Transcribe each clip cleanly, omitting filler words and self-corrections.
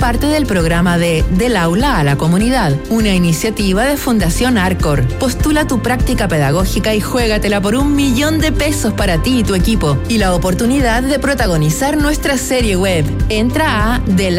parte del programa de Del Aula a la Comunidad, una iniciativa de Fundación Arcor. Postula tu práctica pedagógica y juégatela por $1.000.000 para ti y tu equipo y la oportunidad de protagonizar nuestra serie web. Entra a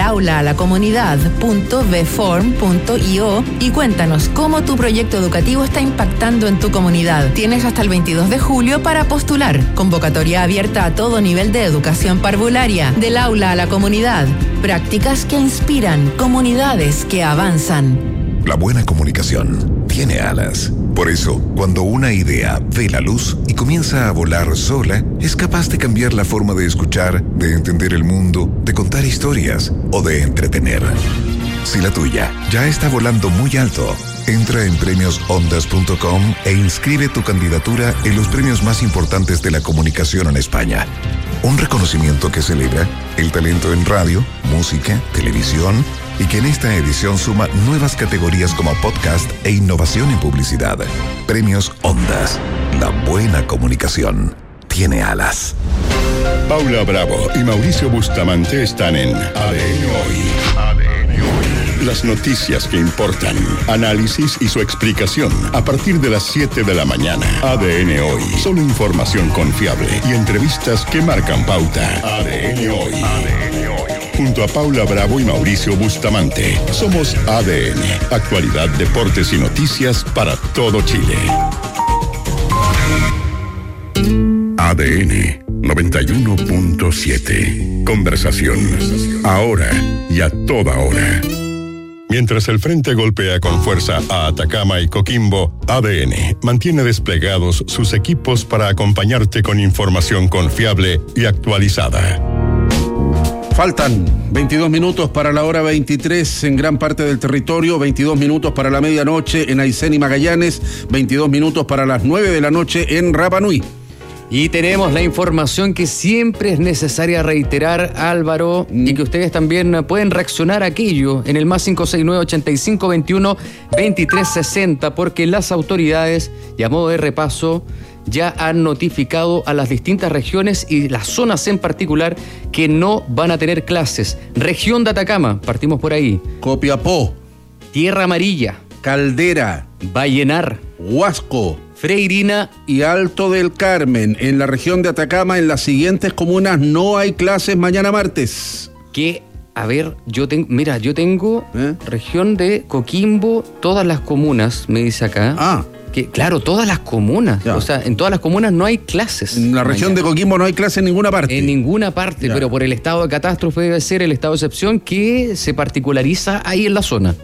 delaulaalacomunidad.vform.io y cuéntanos cómo tu proyecto educativo está impactando en tu comunidad. Tienes hasta el 22 de julio para postular. Convocatoria abierta a todo nivel de educación parvularia. Del aula a la comunidad. Prácticas que inspiran, comunidades que avanzan. La buena comunicación tiene alas. Por eso, cuando una idea ve la luz y comienza a volar sola, es capaz de cambiar la forma de escuchar, de entender el mundo, de contar historias o de entretener. Si la tuya ya está volando muy alto, entra en premiosondas.com e inscribe tu candidatura en los premios más importantes de la comunicación en España. Un reconocimiento que celebra el talento en radio, música, televisión y que en esta edición suma nuevas categorías como podcast e innovación en publicidad. Premios Ondas. La buena comunicación tiene alas. Paula Bravo y Mauricio Bustamante están en ADN Hoy. Las noticias que importan, análisis y su explicación a partir de las 7 de la mañana. ADN Hoy. Solo información confiable y entrevistas que marcan pauta. ADN Hoy. Junto a Paula Bravo y Mauricio Bustamante, somos ADN. Actualidad, deportes y noticias para todo Chile. ADN 91.7. Conversación. Ahora y a toda hora. Mientras el frente golpea con fuerza a Atacama y Coquimbo, ADN mantiene desplegados sus equipos para acompañarte con información confiable y actualizada. Faltan 22 minutos para la hora 23 en gran parte del territorio, 22 minutos para la medianoche en Aysén y Magallanes, 22 minutos para las 9 de la noche en Rapa Nui. Y tenemos la información que siempre es necesaria reiterar, Álvaro, y que ustedes también pueden reaccionar a aquello en el más 569-8521-2360, porque las autoridades, y a modo de repaso, ya han notificado a las distintas regiones y las zonas en particular que no van a tener clases. Región de Atacama, partimos por ahí. Copiapó. Tierra Amarilla. Caldera. Vallenar. Huasco. Freirina y Alto del Carmen. En la región de Atacama, en las siguientes comunas, no hay clases mañana martes. Que, a ver, yo tengo región de Coquimbo, todas las comunas, me dice acá. Que, claro, todas las comunas. Ya. O sea, en todas las comunas no hay clases. En la región de Coquimbo no hay clases en ninguna parte. En ninguna parte, ya. Pero por el estado de catástrofe debe ser el estado de excepción que se particulariza ahí en la zona.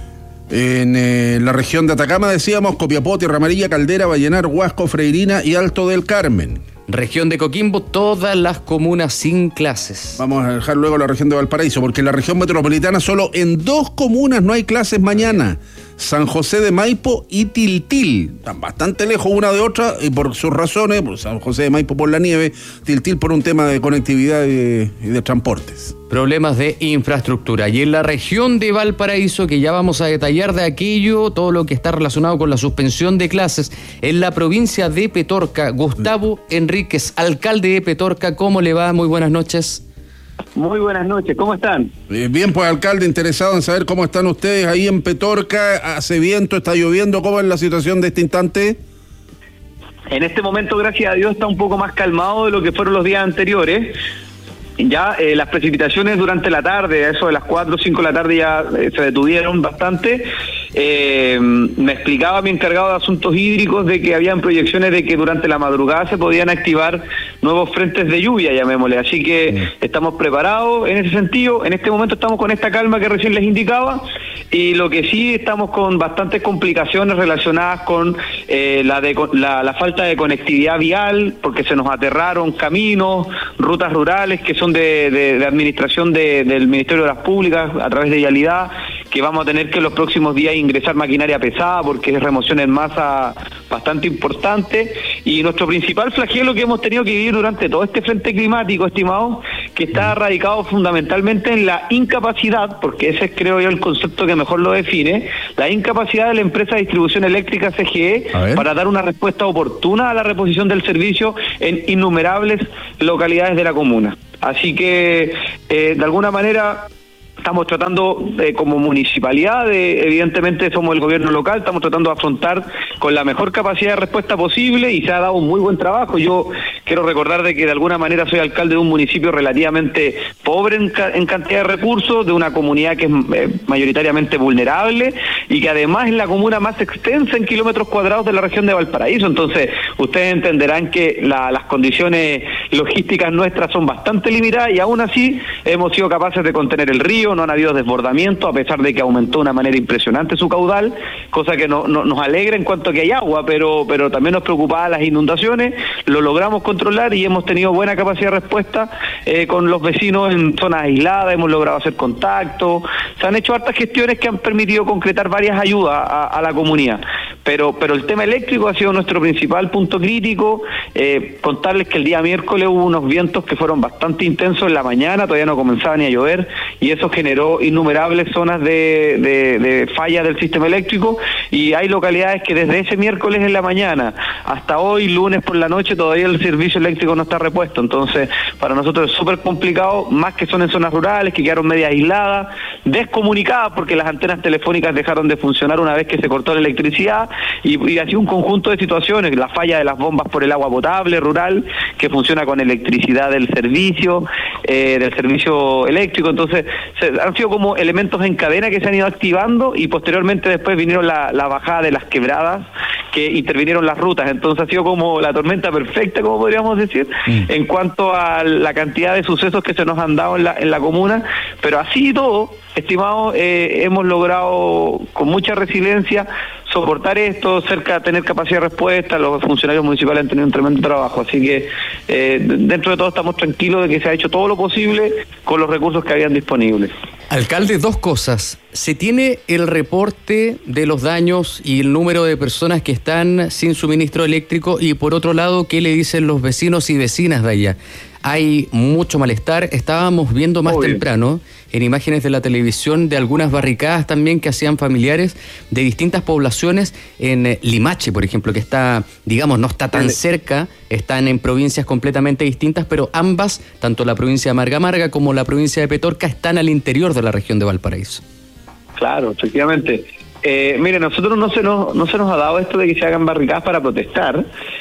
En la región de Atacama decíamos Copiapó, Tierra Amarilla, Caldera, Vallenar, Huasco, Freirina y Alto del Carmen. Región de Coquimbo, todas las comunas sin clases. Vamos a dejar luego la región de Valparaíso, porque en la región metropolitana solo en 2 comunas no hay clases mañana. San José de Maipo y Tiltil. Están bastante lejos una de otra y por sus razones, por San José de Maipo por la nieve, Tiltil por un tema de conectividad y de transportes. Problemas de infraestructura. Y en la región de Valparaíso, que ya vamos a detallar de aquello, todo lo que está relacionado con la suspensión de clases, en la provincia de Petorca, Gustavo Enríquez, alcalde de Petorca, ¿cómo le va? Muy buenas noches. Muy buenas noches, ¿cómo están? Bien, pues alcalde, interesado en saber cómo están ustedes ahí en Petorca. ¿Hace viento, está lloviendo? ¿Cómo es la situación de este instante? En este momento, gracias a Dios, está un poco más calmado de lo que fueron los días anteriores. Ya las precipitaciones durante la tarde, a eso de las 4 o 5 de la tarde ya se detuvieron bastante. Me explicaba mi encargado de asuntos hídricos de que habían proyecciones de que durante la madrugada se podían activar nuevos frentes de lluvia, llamémosle. Así que estamos preparados en ese sentido. En este momento estamos con esta calma que recién les indicaba, y lo que sí estamos con bastantes complicaciones relacionadas con la falta de conectividad vial, porque se nos aterraron caminos, rutas rurales que son de administración del Ministerio de las Públicas a través de Vialidad, que vamos a tener que en los próximos días ingresar maquinaria pesada porque es remoción en masa bastante importante. Y nuestro principal flagelo que hemos tenido que vivir durante todo este frente climático, estimado, que está radicado fundamentalmente en la incapacidad, porque ese es, creo yo, el concepto que mejor lo define, la incapacidad de la empresa de distribución eléctrica CGE para dar una respuesta oportuna a la reposición del servicio en innumerables localidades de la comuna. Así que, de alguna manera, estamos tratando como municipalidad, evidentemente somos el gobierno local, estamos tratando de afrontar con la mejor capacidad de respuesta posible y se ha dado un muy buen trabajo. Yo quiero recordar de que de alguna manera soy alcalde de un municipio relativamente pobre en cantidad de recursos, de una comunidad que es mayoritariamente vulnerable y que además es la comuna más extensa en kilómetros cuadrados de la región de Valparaíso. Entonces, ustedes entenderán que las condiciones logísticas nuestras son bastante limitadas y aún así hemos sido capaces de contener el río, no han habido desbordamientos, a pesar de que aumentó de una manera impresionante su caudal, cosa que nos alegra en cuanto a que hay agua, pero también nos preocupaban las inundaciones, lo logramos controlar y hemos tenido buena capacidad de respuesta con los vecinos en zonas aisladas, hemos logrado hacer contacto, se han hecho hartas gestiones que han permitido concretar varias ayudas a la comunidad, pero el tema eléctrico ha sido nuestro principal punto crítico. Contarles que el día miércoles hubo unos vientos que fueron bastante intensos en la mañana, todavía no comenzaba ni a llover, y eso generó innumerables zonas de falla del sistema eléctrico, y hay localidades que desde ese miércoles en la mañana hasta hoy, lunes por la noche, todavía el servicio eléctrico no está repuesto. Entonces, para nosotros es súper complicado, más que son en zonas rurales, que quedaron medio aisladas, descomunicadas, porque las antenas telefónicas dejaron de funcionar una vez que se cortó la electricidad, y así un conjunto de situaciones, la falla de las bombas por el agua potable rural, que funciona con electricidad del servicio eléctrico. Entonces, han sido como elementos en cadena que se han ido activando, y posteriormente después vinieron la bajada de las quebradas, que intervinieron las rutas. Entonces ha sido como la tormenta perfecta, como podríamos decir, en cuanto a la cantidad de sucesos que se nos han dado en la comuna, pero así y todo, estimado, hemos logrado con mucha resiliencia soportar esto, tener capacidad de respuesta. Los funcionarios municipales han tenido un tremendo trabajo, así que dentro de todo estamos tranquilos de que se ha hecho todo lo posible con los recursos que habían disponibles. Alcalde, dos cosas. ¿Se tiene el reporte de los daños y el número de personas que están sin suministro eléctrico? Y por otro lado, ¿qué le dicen los vecinos y vecinas de allá? Hay mucho malestar. Estábamos viendo más temprano en imágenes de la televisión de algunas barricadas también que hacían familiares de distintas poblaciones en Limache, por ejemplo, que está, digamos, no está tan cerca, están en provincias completamente distintas, pero ambas, tanto la provincia de Marga Marga como la provincia de Petorca, están al interior de la región de Valparaíso. Claro, efectivamente. Mire, nosotros no se nos ha dado esto de que se hagan barricadas para protestar,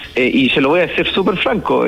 y se lo voy a decir súper franco.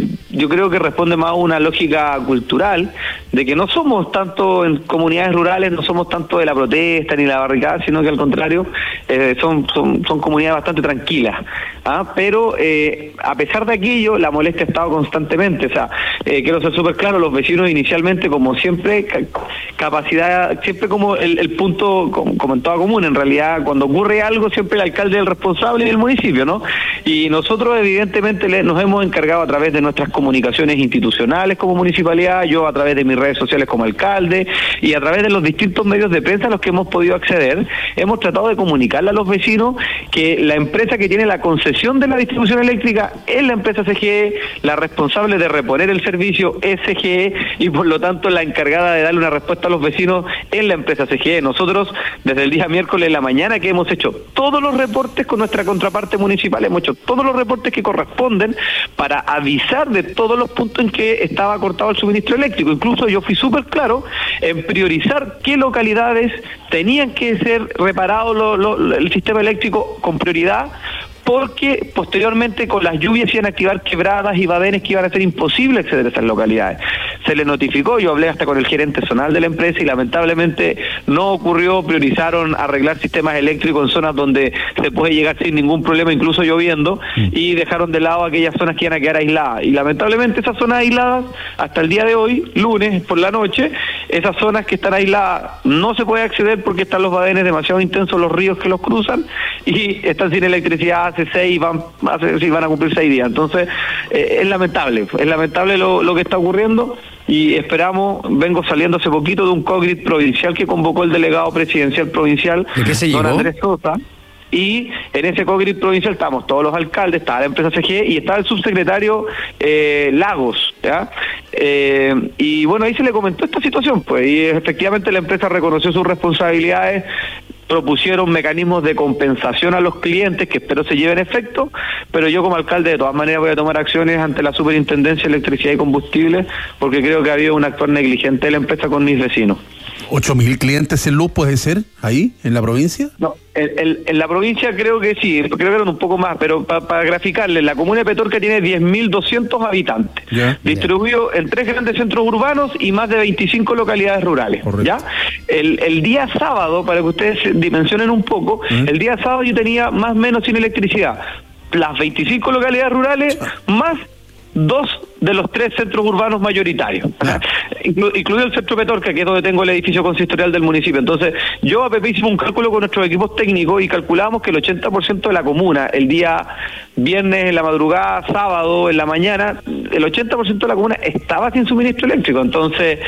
Yo creo que responde más a una lógica cultural de que no somos tanto en comunidades rurales, no somos tanto de la protesta ni la barricada, sino que al contrario son comunidades bastante tranquilas. Pero a pesar de aquello, la molestia ha estado constantemente. O sea, quiero ser súper claro, los vecinos inicialmente, como siempre, capacidad, siempre como el punto, como en toda común, en realidad, cuando ocurre algo, siempre el alcalde es el responsable del municipio, ¿no? Y nosotros, evidentemente, nos hemos encargado a través de nuestras comunicaciones institucionales como municipalidad, yo a través de mis redes sociales como alcalde, y a través de los distintos medios de prensa a los que hemos podido acceder, hemos tratado de comunicarle a los vecinos que la empresa que tiene la concesión de la distribución eléctrica es la empresa CGE, la responsable de reponer el servicio es CGE, y por lo tanto la encargada de darle una respuesta a los vecinos es la empresa CGE. Nosotros, desde el día miércoles en la mañana, que hemos hecho todos los reportes con nuestra contraparte municipal, hemos hecho todos los reportes que corresponden para avisar de todos los puntos en que estaba cortado el suministro eléctrico. Incluso yo fui súper claro en priorizar qué localidades tenían que ser reparado el sistema eléctrico con prioridad, porque posteriormente con las lluvias iban a activar quebradas y badenes que iban a ser imposible acceder a esas localidades. Se le notificó, yo hablé hasta con el gerente zonal de la empresa y lamentablemente no ocurrió. Priorizaron arreglar sistemas eléctricos en zonas donde se puede llegar sin ningún problema, incluso lloviendo, y dejaron de lado aquellas zonas que iban a quedar aisladas. Y lamentablemente esas zonas aisladas, hasta el día de hoy, lunes por la noche, esas zonas que están aisladas no se puede acceder porque están los badenes demasiado intensos, los ríos que los cruzan, y están sin electricidad hace 6, van a cumplir 6 días. Entonces, es lamentable lo que está ocurriendo, y esperamos, vengo saliendo hace poquito de un COGRIT provincial que convocó el delegado presidencial provincial, ¿de qué se don llevó? Andrés Sosa, y en ese COGRIT provincial estamos todos los alcaldes, estaba la empresa CGE y estaba el subsecretario Lagos, ¿ya? Y bueno, ahí se le comentó esta situación, pues, y efectivamente la empresa reconoció sus responsabilidades, propusieron mecanismos de compensación a los clientes que espero se lleven efecto, pero yo como alcalde de todas maneras voy a tomar acciones ante la Superintendencia de Electricidad y Combustible, porque creo que ha habido un actuar negligente de la empresa con mis vecinos. ¿8.000 clientes en luz puede ser ahí, en la provincia? No, en la provincia creo que sí, creo que eran un poco más, pero para graficarle, la comuna de Petorca tiene 10.200 habitantes, distribuidos en 3 grandes centros urbanos y más de 25 localidades rurales. ¿Ya? El día sábado, para que ustedes dimensionen un poco, el día sábado yo tenía más o menos sin electricidad, las 25 localidades rurales más 2 de los 3 centros urbanos mayoritarios, incluido el centro Petorca, que es donde tengo el edificio consistorial del municipio. Entonces, yo a Pepe hicimos un cálculo con nuestros equipos técnicos y calculamos que el 80% de la comuna, el día viernes en la madrugada, sábado en la mañana, el 80% de la comuna estaba sin suministro eléctrico. Entonces,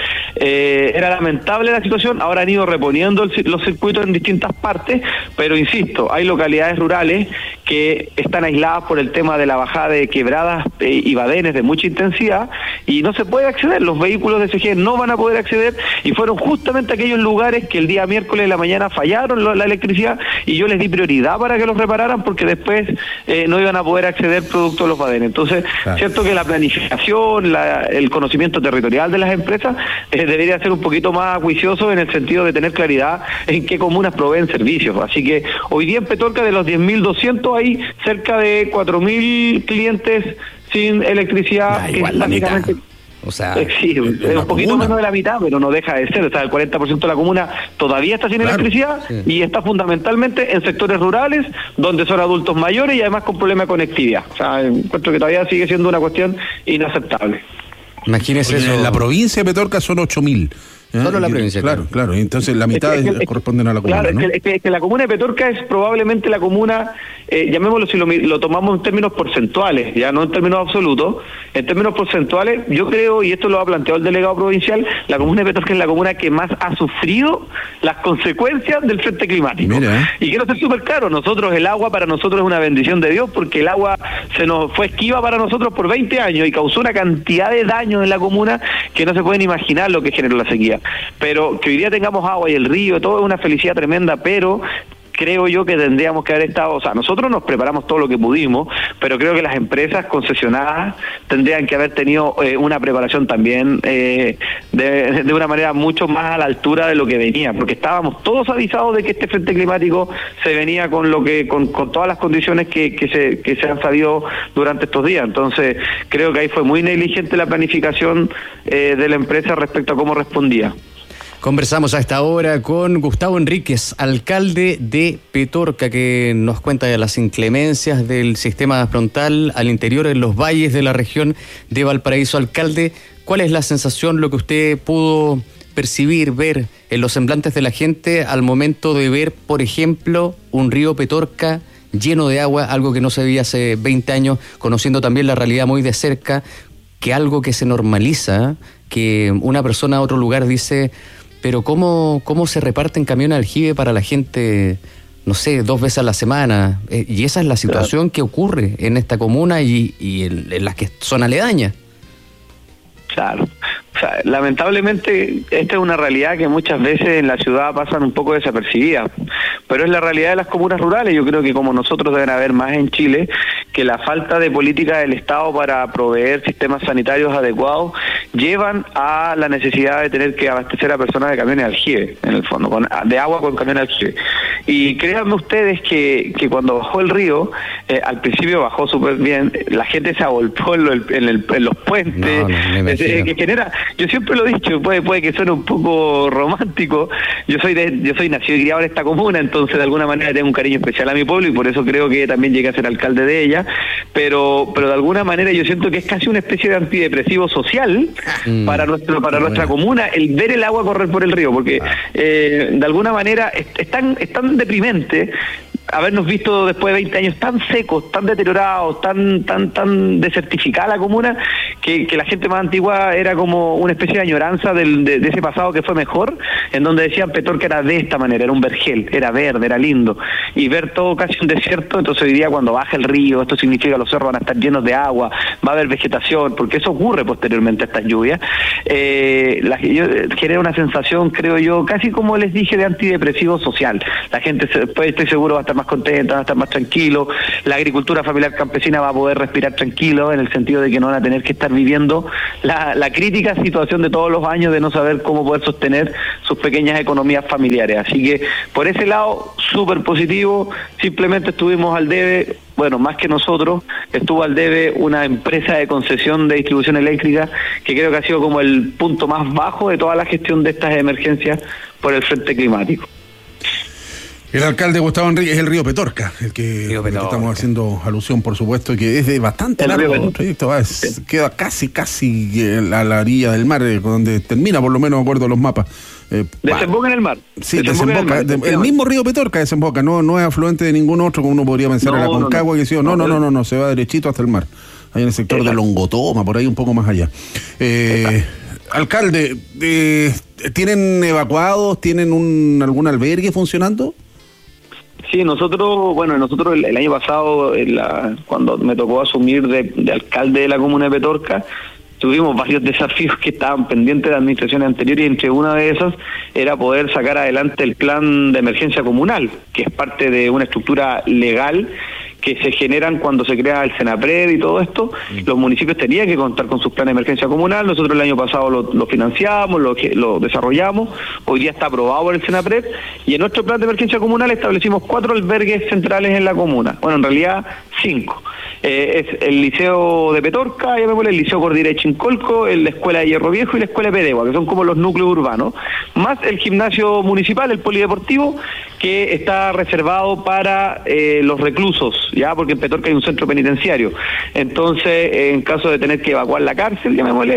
era lamentable la situación. Ahora han ido reponiendo los circuitos en distintas partes, pero insisto, hay localidades rurales que están aisladas por el tema de la bajada de quebradas y badenes de mucha intensidad y no se puede acceder, los vehículos de SG no van a poder acceder y fueron justamente aquellos lugares que el día miércoles de la mañana fallaron la electricidad y yo les di prioridad para que los repararan porque después no iban a poder acceder producto de los badenes. Entonces, cierto que la planificación, el conocimiento territorial de las empresas debería ser un poquito más acuicioso en el sentido de tener claridad en qué comunas proveen servicios. Así que hoy día en Petorca de los 10.200 hay cerca de 4.000 clientes sin electricidad. Igual la mitad. O sea, sí, es un poquito menos de la mitad, pero no deja de ser. O sea, el 40% de la comuna todavía está sin electricidad y está fundamentalmente en sectores rurales donde son adultos mayores y además con problemas de conectividad. O sea, encuentro que todavía sigue siendo una cuestión inaceptable. Imagínese eso. En la provincia de Petorca son 8.000. Solo la provincia. Claro. Entonces la mitad corresponden a la comuna, claro, ¿no? es que la comuna de Petorca es probablemente la comuna, llamémoslo si lo tomamos en términos porcentuales, ya no en términos absolutos. En términos porcentuales, yo creo, y esto lo ha planteado el delegado provincial, la comuna de Petorca es la comuna que más ha sufrido las consecuencias del frente climático. Y quiero ser súper claro, el agua para nosotros es una bendición de Dios, porque el agua se nos fue esquiva para nosotros por 20 años y causó una cantidad de daños en la comuna que no se pueden imaginar lo que generó la sequía. Pero que hoy día tengamos agua y el río, todo es una felicidad tremenda, pero creo yo que tendríamos que haber estado, o sea, nosotros nos preparamos todo lo que pudimos, pero creo que las empresas concesionadas tendrían que haber tenido una preparación también de una manera mucho más a la altura de lo que venía, porque estábamos todos avisados de que este frente climático se venía con todas las condiciones que se han sabido durante estos días. Entonces, creo que ahí fue muy negligente la planificación de la empresa respecto a cómo respondía. Conversamos a esta hora con Gustavo Enríquez, alcalde de Petorca, que nos cuenta de las inclemencias del sistema frontal al interior en los valles de la región de Valparaíso. Alcalde, ¿cuál es la sensación, lo que usted pudo percibir, ver en los semblantes de la gente al momento de ver, por ejemplo, un río Petorca lleno de agua, algo que no se veía hace 20 años, conociendo también la realidad muy de cerca, que algo que se normaliza, que una persona a otro lugar dice... Pero ¿cómo se reparten camiones de aljibe para la gente, no sé, 2 veces a la semana? Y esa es la situación que ocurre en esta comuna y en las que son aledañas. Claro. O sea, lamentablemente esta es una realidad que muchas veces en la ciudad pasan un poco desapercibidas, pero es la realidad de las comunas rurales. Yo creo que como nosotros deben haber más en Chile, que la falta de política del Estado para proveer sistemas sanitarios adecuados llevan a la necesidad de tener que abastecer a personas de camiones de aljibe, en el fondo, de agua con camiones de aljibe. Y créanme ustedes que cuando bajó el río, al principio bajó súper bien, la gente se agolpó en los puentes, que genera... Yo siempre lo he dicho, puede que suene un poco romántico. Yo soy nacido y criado en esta comuna, entonces de alguna manera tengo un cariño especial a mi pueblo y por eso creo que también llegué a ser alcalde de ella, pero de alguna manera yo siento que es casi una especie de antidepresivo social para nuestra comuna el ver el agua correr por el río, porque de alguna manera es tan deprimente habernos visto después de 20 años tan secos, tan deteriorados, tan desertificada la comuna, que la gente más antigua era como una especie de añoranza de ese pasado que fue mejor, en donde decían Petorca era de esta manera, era un vergel, era verde, era lindo, y ver todo casi un desierto. Entonces hoy día cuando baja el río, esto significa que los cerros van a estar llenos de agua, va a haber vegetación, porque eso ocurre posteriormente a estas lluvias. Genera una sensación, creo yo, casi como les dije, de antidepresivo social. La gente estoy seguro va a estar estar más contentas, van a estar más tranquilos, la agricultura familiar campesina va a poder respirar tranquilo, en el sentido de que no van a tener que estar viviendo la crítica situación de todos los años de no saber cómo poder sostener sus pequeñas economías familiares. Así que por ese lado, súper positivo. Simplemente estuvimos al debe, bueno, más que nosotros, estuvo al debe una empresa de concesión de distribución eléctrica, que creo que ha sido como el punto más bajo de toda la gestión de estas emergencias por el frente climático. El alcalde Gustavo Enríquez es el río Petorca, el que estamos haciendo alusión, por supuesto, que es de bastante largo el trayecto, queda casi a la orilla del mar, donde termina, por lo menos de acuerdo a los mapas. Desemboca en el mar. Sí, desemboca. El mismo río Petorca desemboca, no es afluente de ningún otro, como uno podría pensar, a la Concagua, que sí, no, se va derechito hasta el mar. Ahí en el sector de Longotoma, por ahí un poco más allá. Alcalde, ¿tienen evacuados? ¿Tienen algún albergue funcionando? Sí, nosotros el año pasado, cuando me tocó asumir de alcalde de la comuna de Petorca, tuvimos varios desafíos que estaban pendientes de administraciones anteriores, y entre una de esas era poder sacar adelante el plan de emergencia comunal, que es parte de una estructura legal que se generan cuando se crea el Senapred y todo esto. Los municipios tenían que contar con sus planes de emergencia comunal. Nosotros el año pasado lo financiamos, lo desarrollamos. Hoy día está aprobado por el Senapred, y en nuestro plan de emergencia comunal establecimos 4 albergues centrales en la comuna. Bueno, en realidad 5. Es el Liceo de Petorca, el Liceo Cordillera de Chincolco, la Escuela de Hierro Viejo y la Escuela de Pedegua, que son como los núcleos urbanos, más el gimnasio municipal, el polideportivo, que está reservado para los reclusos, ya, porque en Petorca hay un centro penitenciario. Entonces, en caso de tener que evacuar la cárcel,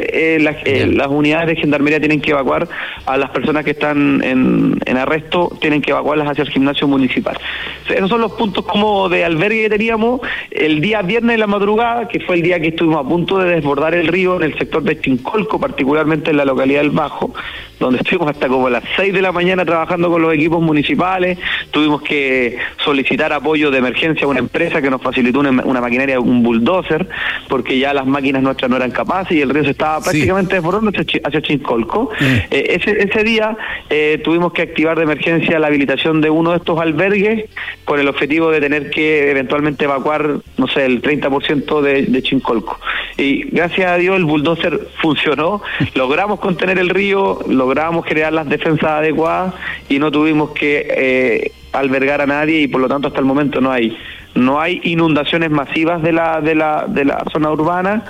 las unidades de gendarmería tienen que evacuar a las personas que están en arresto, tienen que evacuarlas hacia el gimnasio municipal. Esos son los puntos como de albergue que teníamos. El día viernes de la madrugada, que fue el día que estuvimos a punto de desbordar el río en el sector de Chincolco, particularmente en la localidad del Bajo, donde estuvimos hasta como las 6 de la mañana trabajando con los equipos municipales. Tuvimos que solicitar apoyo de emergencia a una empresa que nos facilitó una maquinaria, un bulldozer, porque ya las máquinas nuestras no eran capaces y el río se estaba prácticamente desbordando hacia Chincolco. Ese día tuvimos que activar de emergencia la habilitación de uno de estos albergues con el objetivo de tener que eventualmente evacuar, no sé, el 30% de Chincolco. Y gracias a Dios el bulldozer funcionó, logramos contener el río, logramos generar las defensas adecuadas y no tuvimos que albergar a nadie, y por lo tanto hasta el momento no hay inundaciones masivas de la zona urbana,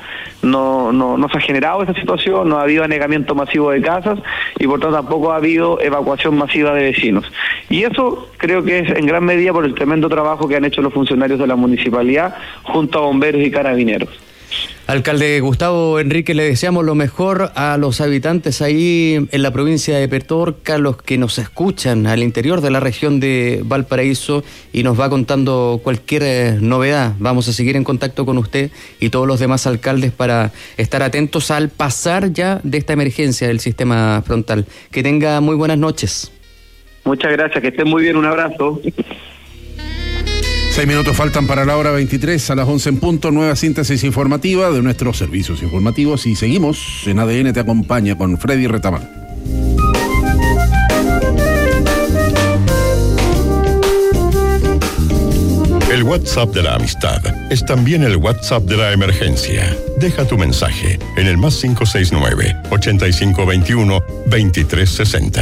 no se ha generado esa situación, no ha habido anegamiento masivo de casas, y por tanto tampoco ha habido evacuación masiva de vecinos. Y eso creo que es en gran medida por el tremendo trabajo que han hecho los funcionarios de la municipalidad junto a bomberos y carabineros. Alcalde Gustavo Enríquez, le deseamos lo mejor a los habitantes ahí en la provincia de Petorca, los que nos escuchan al interior de la región de Valparaíso, y nos va contando cualquier novedad. Vamos a seguir en contacto con usted y todos los demás alcaldes para estar atentos al pasar ya de esta emergencia del sistema frontal. Que tenga muy buenas noches. Muchas gracias, que estén muy bien, un abrazo. 6 minutos faltan para la hora 23, a las 11 en punto, nueva síntesis informativa de nuestros servicios informativos, y seguimos en ADN Te Acompaña con Freddy Retamal. El WhatsApp de la amistad es también el WhatsApp de la emergencia. Deja tu mensaje en el más 569-8521-2360.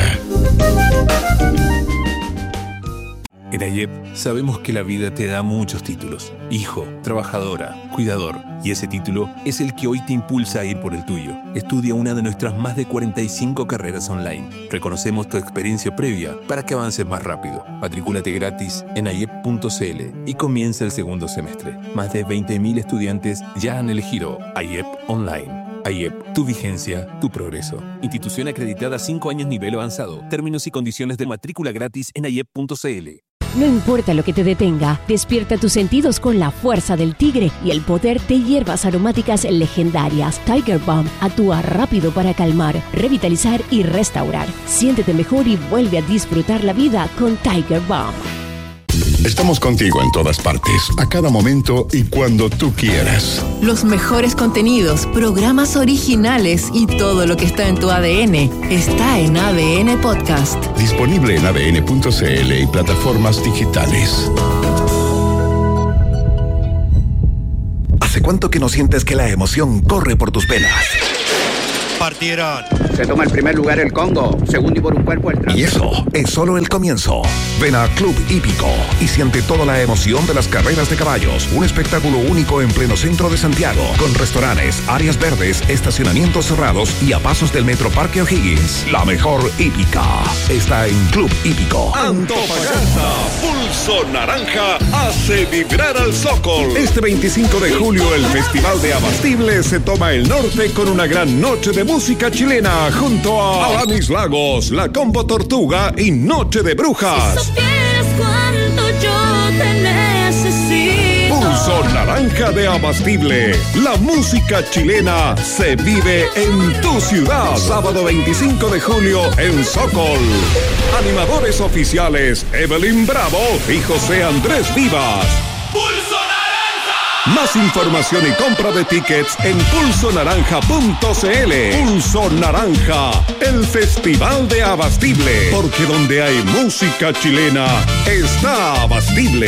En AIEP sabemos que la vida te da muchos títulos: hijo, trabajadora, cuidador. Y ese título es el que hoy te impulsa a ir por el tuyo. Estudia una de nuestras más de 45 carreras online. Reconocemos tu experiencia previa para que avances más rápido. Matricúlate gratis en aiep.cl y comienza el segundo semestre. Más de 20.000 estudiantes ya han elegido AIEP Online. AIEP, tu vigencia, tu progreso. Institución acreditada 5 años nivel avanzado. Términos y condiciones de matrícula gratis en aiep.cl. No importa lo que te detenga, despierta tus sentidos con la fuerza del tigre y el poder de hierbas aromáticas legendarias. Tiger Balm actúa rápido para calmar, revitalizar y restaurar. Siéntete mejor y vuelve a disfrutar la vida con Tiger Balm. Estamos contigo en todas partes, a cada momento y cuando tú quieras. Los mejores contenidos, programas originales y todo lo que está en tu ADN está en ADN Podcast. Disponible en adn.cl y plataformas digitales. ¿Hace cuánto que no sientes que la emoción corre por tus venas? Partieron. Se toma el primer lugar el Congo, segundo y por un cuerpo el Trans. Y eso es solo el comienzo. Ven a Club Hípico y siente toda la emoción de las carreras de caballos. Un espectáculo único en pleno centro de Santiago, con restaurantes, áreas verdes, estacionamientos cerrados y a pasos del Metro Parque O'Higgins. La mejor hípica está en Club Hípico. Antofagasta, Pulso Naranja hace vibrar al Sokol. Este 25 de julio el Festival de Abastible se toma el norte con una gran noche de música chilena junto a Alanis Lagos, La Combo Tortuga y Noche de Brujas. Si supieras cuánto yo te necesito. Pulso Naranja de Abastible. La música chilena se vive en tu ciudad. Sábado 25 de julio en Sokol. Animadores oficiales Evelyn Bravo y José Andrés Vivas. ¡Pulso Naranja! Más información y compra de tickets en pulsonaranja.cl. Pulso Naranja, el Festival de Abastible. Porque donde hay música chilena, está Abastible.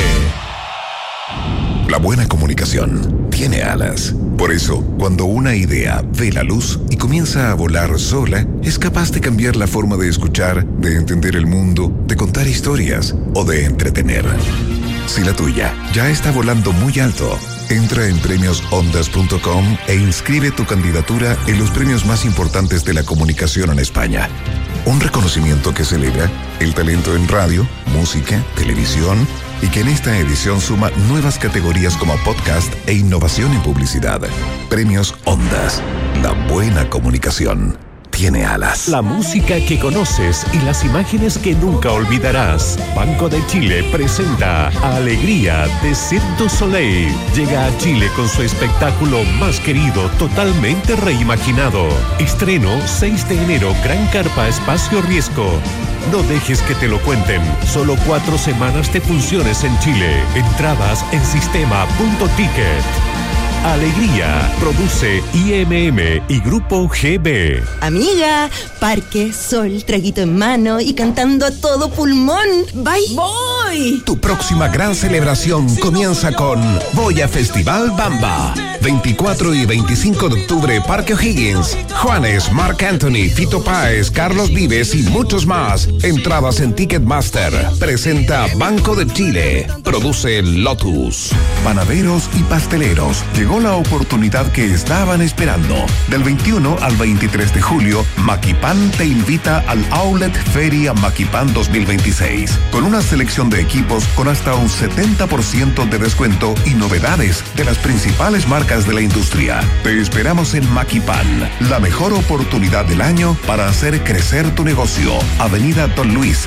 La buena comunicación tiene alas. Por eso, cuando una idea ve la luz y comienza a volar sola, es capaz de cambiar la forma de escuchar, de entender el mundo, de contar historias o de entretener. Si la tuya ya está volando muy alto, entra en premiosondas.com e inscribe tu candidatura en los premios más importantes de la comunicación en España. Un reconocimiento que celebra el talento en radio, música, televisión y que en esta edición suma nuevas categorías como podcast e innovación en publicidad. Premios Ondas. La buena comunicación tiene alas. La música que conoces y las imágenes que nunca olvidarás. Banco de Chile presenta Alegría de Cirque du Soleil. Llega a Chile con su espectáculo más querido, totalmente reimaginado. Estreno 6 de enero, Gran Carpa Espacio Riesgo. No dejes que te lo cuenten. Solo 4 semanas de funciones en Chile. Entradas en sistema.ticket. Alegría, produce IMM y Grupo GB. Amiga, parque, sol, traguito en mano y cantando a todo pulmón. ¡Voy! Tu próxima gran celebración comienza con Boya Festival Bamba. 24 y 25 de octubre, Parque O'Higgins. Juanes, Marc Anthony, Fito Páez, Carlos Vives y muchos más. Entradas en Ticketmaster. Presenta Banco de Chile. Produce Lotus. Panaderos y pasteleros, llegó la oportunidad que estaban esperando. Del 21 al 23 de julio, Maquipan te invita al Outlet Feria Maquipan 2026, con una selección de equipos con hasta un 70% de descuento y novedades de las principales marcas de la industria. Te esperamos en Maquipan, la mejor oportunidad del año para hacer crecer tu negocio. Avenida Don Luis,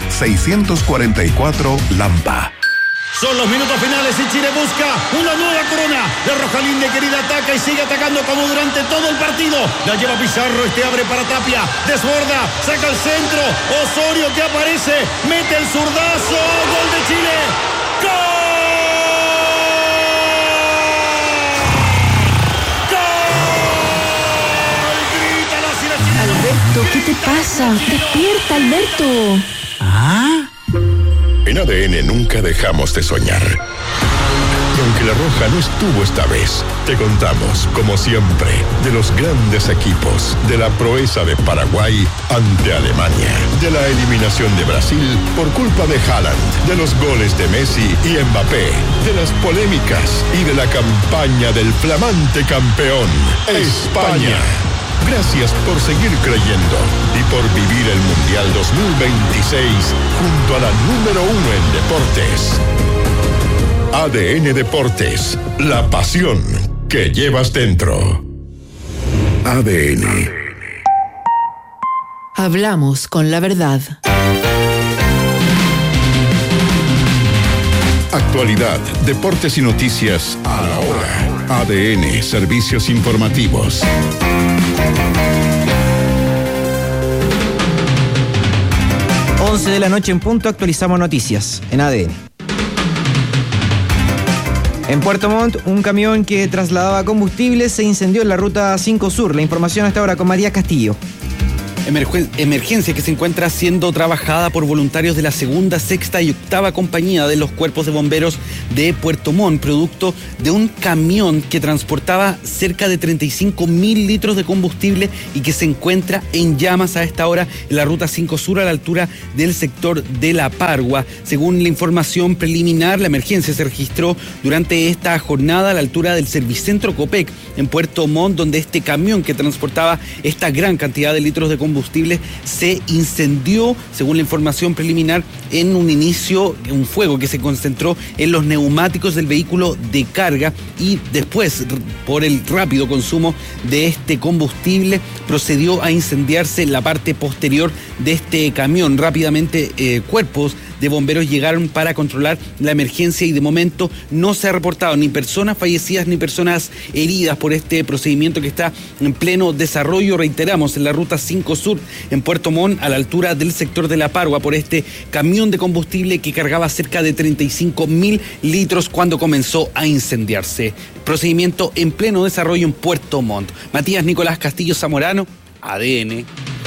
644, Lampa. Son los minutos finales y Chile busca una nueva corona. La Rojalinde querida ataca y sigue atacando como durante todo el partido. La lleva Pizarro, abre para Tapia, desborda, saca el centro. Osorio que aparece, mete el zurdazo. Gol de Chile. ¡Gol! Alberto, ¿qué te pasa? Despierta, Alberto. ¿Ah? En ADN nunca dejamos de soñar. Y aunque la Roja no estuvo esta vez, te contamos, como siempre, de los grandes equipos, de la proeza de Paraguay ante Alemania, de la eliminación de Brasil por culpa de Haaland, de los goles de Messi y Mbappé, de las polémicas y de la campaña del flamante campeón, España. Gracias por seguir creyendo y por vivir el Mundial 2026 junto a la número 1 en deportes. ADN Deportes, la pasión que llevas dentro. ADN. Hablamos con la verdad. Actualidad, deportes y noticias a la hora. ADN, servicios informativos. 11 de la noche en punto, actualizamos noticias en ADN. En Puerto Montt, un camión que trasladaba combustible se incendió en la ruta 5 Sur. La información hasta ahora con Matías Castillo. Emergencia que se encuentra siendo trabajada por voluntarios de la 2ª, 6ª y 8ª compañía de los cuerpos de bomberos de Puerto Montt, producto de un camión que transportaba cerca de 35.000 litros de combustible y que se encuentra en llamas a esta hora en la ruta 5 Sur a la altura del sector de La Pargua. Según la información preliminar, la emergencia se registró durante esta jornada a la altura del Servicentro Copec en Puerto Montt, donde este camión que transportaba esta gran cantidad de litros de combustible se incendió, según la información preliminar, en un inicio, un fuego que se concentró en los neumáticos del vehículo de carga y después, por el rápido consumo de este combustible, procedió a incendiarse la parte posterior de este camión. Rápidamente, cuerpos de bomberos llegaron para controlar la emergencia y de momento no se ha reportado ni personas fallecidas ni personas heridas por este procedimiento que está en pleno desarrollo. Reiteramos, en la ruta 5 Sur en Puerto Montt, a la altura del sector de La Pargua, por este camión de combustible que cargaba cerca de 35.000 litros cuando comenzó a incendiarse. Procedimiento en pleno desarrollo en Puerto Montt. Matías Nicolás Castillo Zamorano, ADN.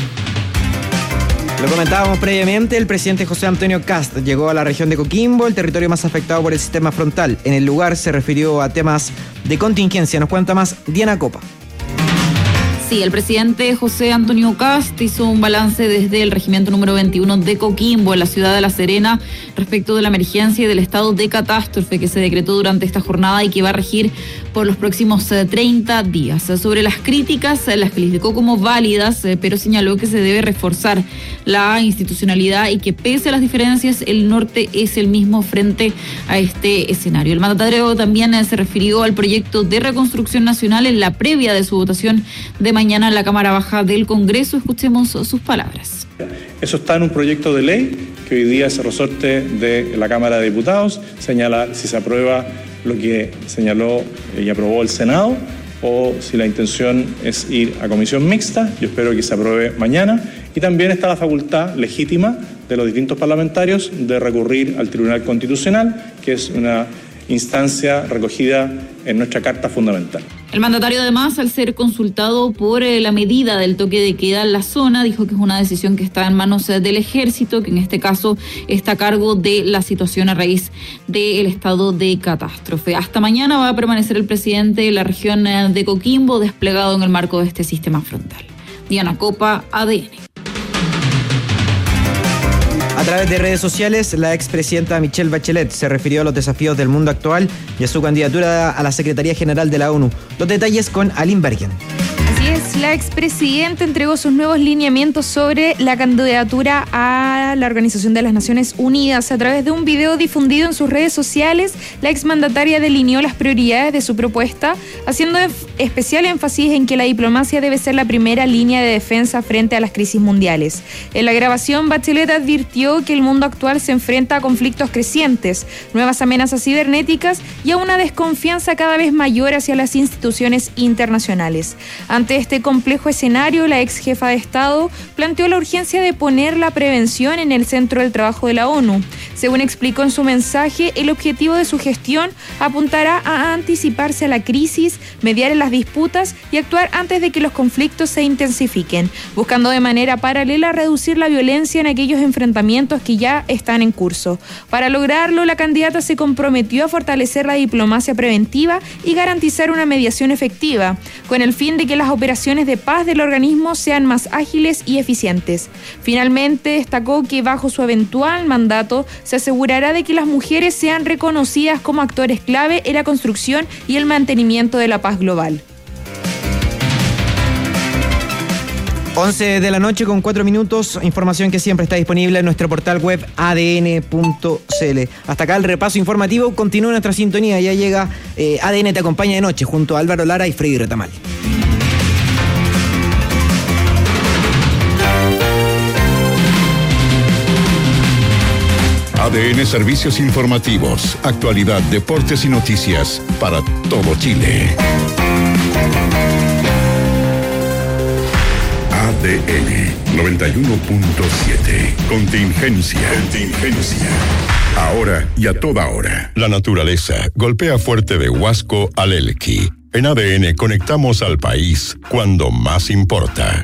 Lo comentábamos previamente, el presidente José Antonio Kast llegó a la región de Coquimbo, el territorio más afectado por el sistema frontal. En el lugar se refirió a temas de contingencia. Nos cuenta más Diana Copa. Sí, el presidente José Antonio Kast hizo un balance desde el regimiento número 21 de Coquimbo, en la ciudad de La Serena, respecto de la emergencia y del estado de catástrofe que se decretó durante esta jornada y que va a regir por los próximos 30 días. Sobre las críticas, las calificó como válidas, pero señaló que se debe reforzar la institucionalidad y que pese a las diferencias, el norte es el mismo frente a este escenario. El mandatario también se refirió al proyecto de reconstrucción nacional en la previa de su votación de mañana en la Cámara Baja del Congreso. Escuchemos sus palabras. Eso está en un proyecto de ley que hoy día es resorte de la Cámara de Diputados. Señala si se aprueba lo que señaló y aprobó el Senado o si la intención es ir a comisión mixta. Yo espero que se apruebe mañana. Y también está la facultad legítima de los distintos parlamentarios de recurrir al Tribunal Constitucional, que es una instancia recogida en nuestra Carta Fundamental. El mandatario, además, al ser consultado por la medida del toque de queda en la zona, dijo que es una decisión que está en manos del Ejército, que en este caso está a cargo de la situación a raíz del estado de catástrofe. Hasta mañana va a permanecer el presidente de la región de Coquimbo desplegado en el marco de este sistema frontal. Diana Copa, ADN. A través de redes sociales, la expresidenta Michelle Bachelet se refirió a los desafíos del mundo actual y a su candidatura a la Secretaría General de la ONU. Los detalles con Aline Bergen. Así es, la expresidenta entregó sus nuevos lineamientos sobre la candidatura a la Organización de las Naciones Unidas. A través de un video difundido en sus redes sociales, la exmandataria delineó las prioridades de su propuesta, haciendo especial énfasis en que la diplomacia debe ser la primera línea de defensa frente a las crisis mundiales. En la grabación, Bachelet advirtió que el mundo actual se enfrenta a conflictos crecientes, nuevas amenazas cibernéticas y a una desconfianza cada vez mayor hacia las instituciones internacionales. Ante este complejo escenario, la ex jefa de Estado planteó la urgencia de poner la prevención en el centro del trabajo de la ONU. Según explicó en su mensaje, el objetivo de su gestión apuntará a anticiparse a la crisis, mediar en las disputas y actuar antes de que los conflictos se intensifiquen, buscando de manera paralela reducir la violencia en aquellos enfrentamientos que ya están en curso. Para lograrlo, la candidata se comprometió a fortalecer la diplomacia preventiva y garantizar una mediación efectiva, con el fin de que las operaciones de paz del organismo sean más ágiles y eficientes. Finalmente, destacó que bajo su eventual mandato se asegurará de que las mujeres sean reconocidas como actores clave en la construcción y el mantenimiento de la paz global. 11 de la noche con 4 minutos, información que siempre está disponible en nuestro portal web adn.cl. Hasta acá el repaso informativo, continúa nuestra sintonía, ya llega ADN Te Acompaña de Noche junto a Álvaro Lara y Freddy Retamal. ADN Servicios Informativos, actualidad, deportes y noticias para todo Chile. ADN. 91.7. Contingencia. Ahora y a toda hora. La naturaleza golpea fuerte de Huasco al Elqui. En ADN conectamos al país cuando más importa.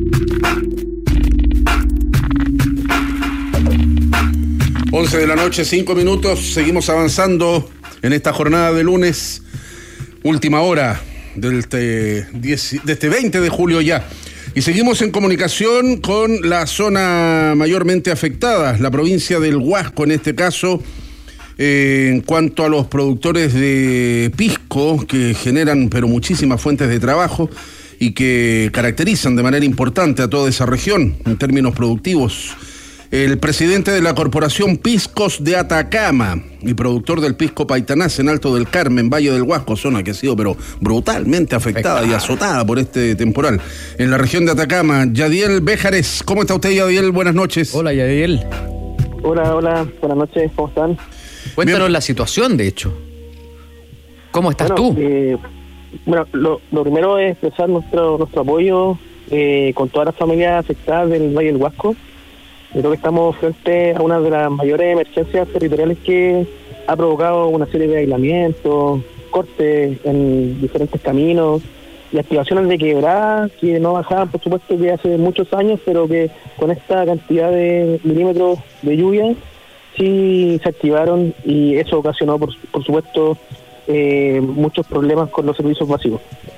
Once de la noche, 5 minutos. Seguimos avanzando en esta jornada de lunes. Última hora de este 20 de julio ya. Y seguimos en comunicación con la zona mayormente afectada, la provincia del Huasco en este caso, en cuanto a los productores de pisco que generan pero muchísimas fuentes de trabajo y que caracterizan de manera importante a toda esa región en términos productivos. El presidente de la Corporación Piscos de Atacama y productor del pisco Paitanás en Alto del Carmen, Valle del Huasco, zona que ha sido pero brutalmente afectada y azotada por este temporal. En la región de Atacama, Yadiel Béjares. ¿Cómo está usted, Yadiel? Buenas noches. Hola, Yadiel. Hola, buenas noches, ¿cómo están? Cuéntanos la situación, de hecho. ¿Cómo estás tú? Lo primero es expresar nuestro apoyo con todas las familias afectadas del Valle del Huasco. Yo creo que estamos frente a una de las mayores emergencias territoriales que ha provocado una serie de aislamientos, cortes en diferentes caminos y activaciones de quebradas que no bajaban, por supuesto, que hace muchos años, pero que con esta cantidad de milímetros de lluvia sí se activaron y eso ocasionó, por supuesto, muchos problemas con los servicios básicos.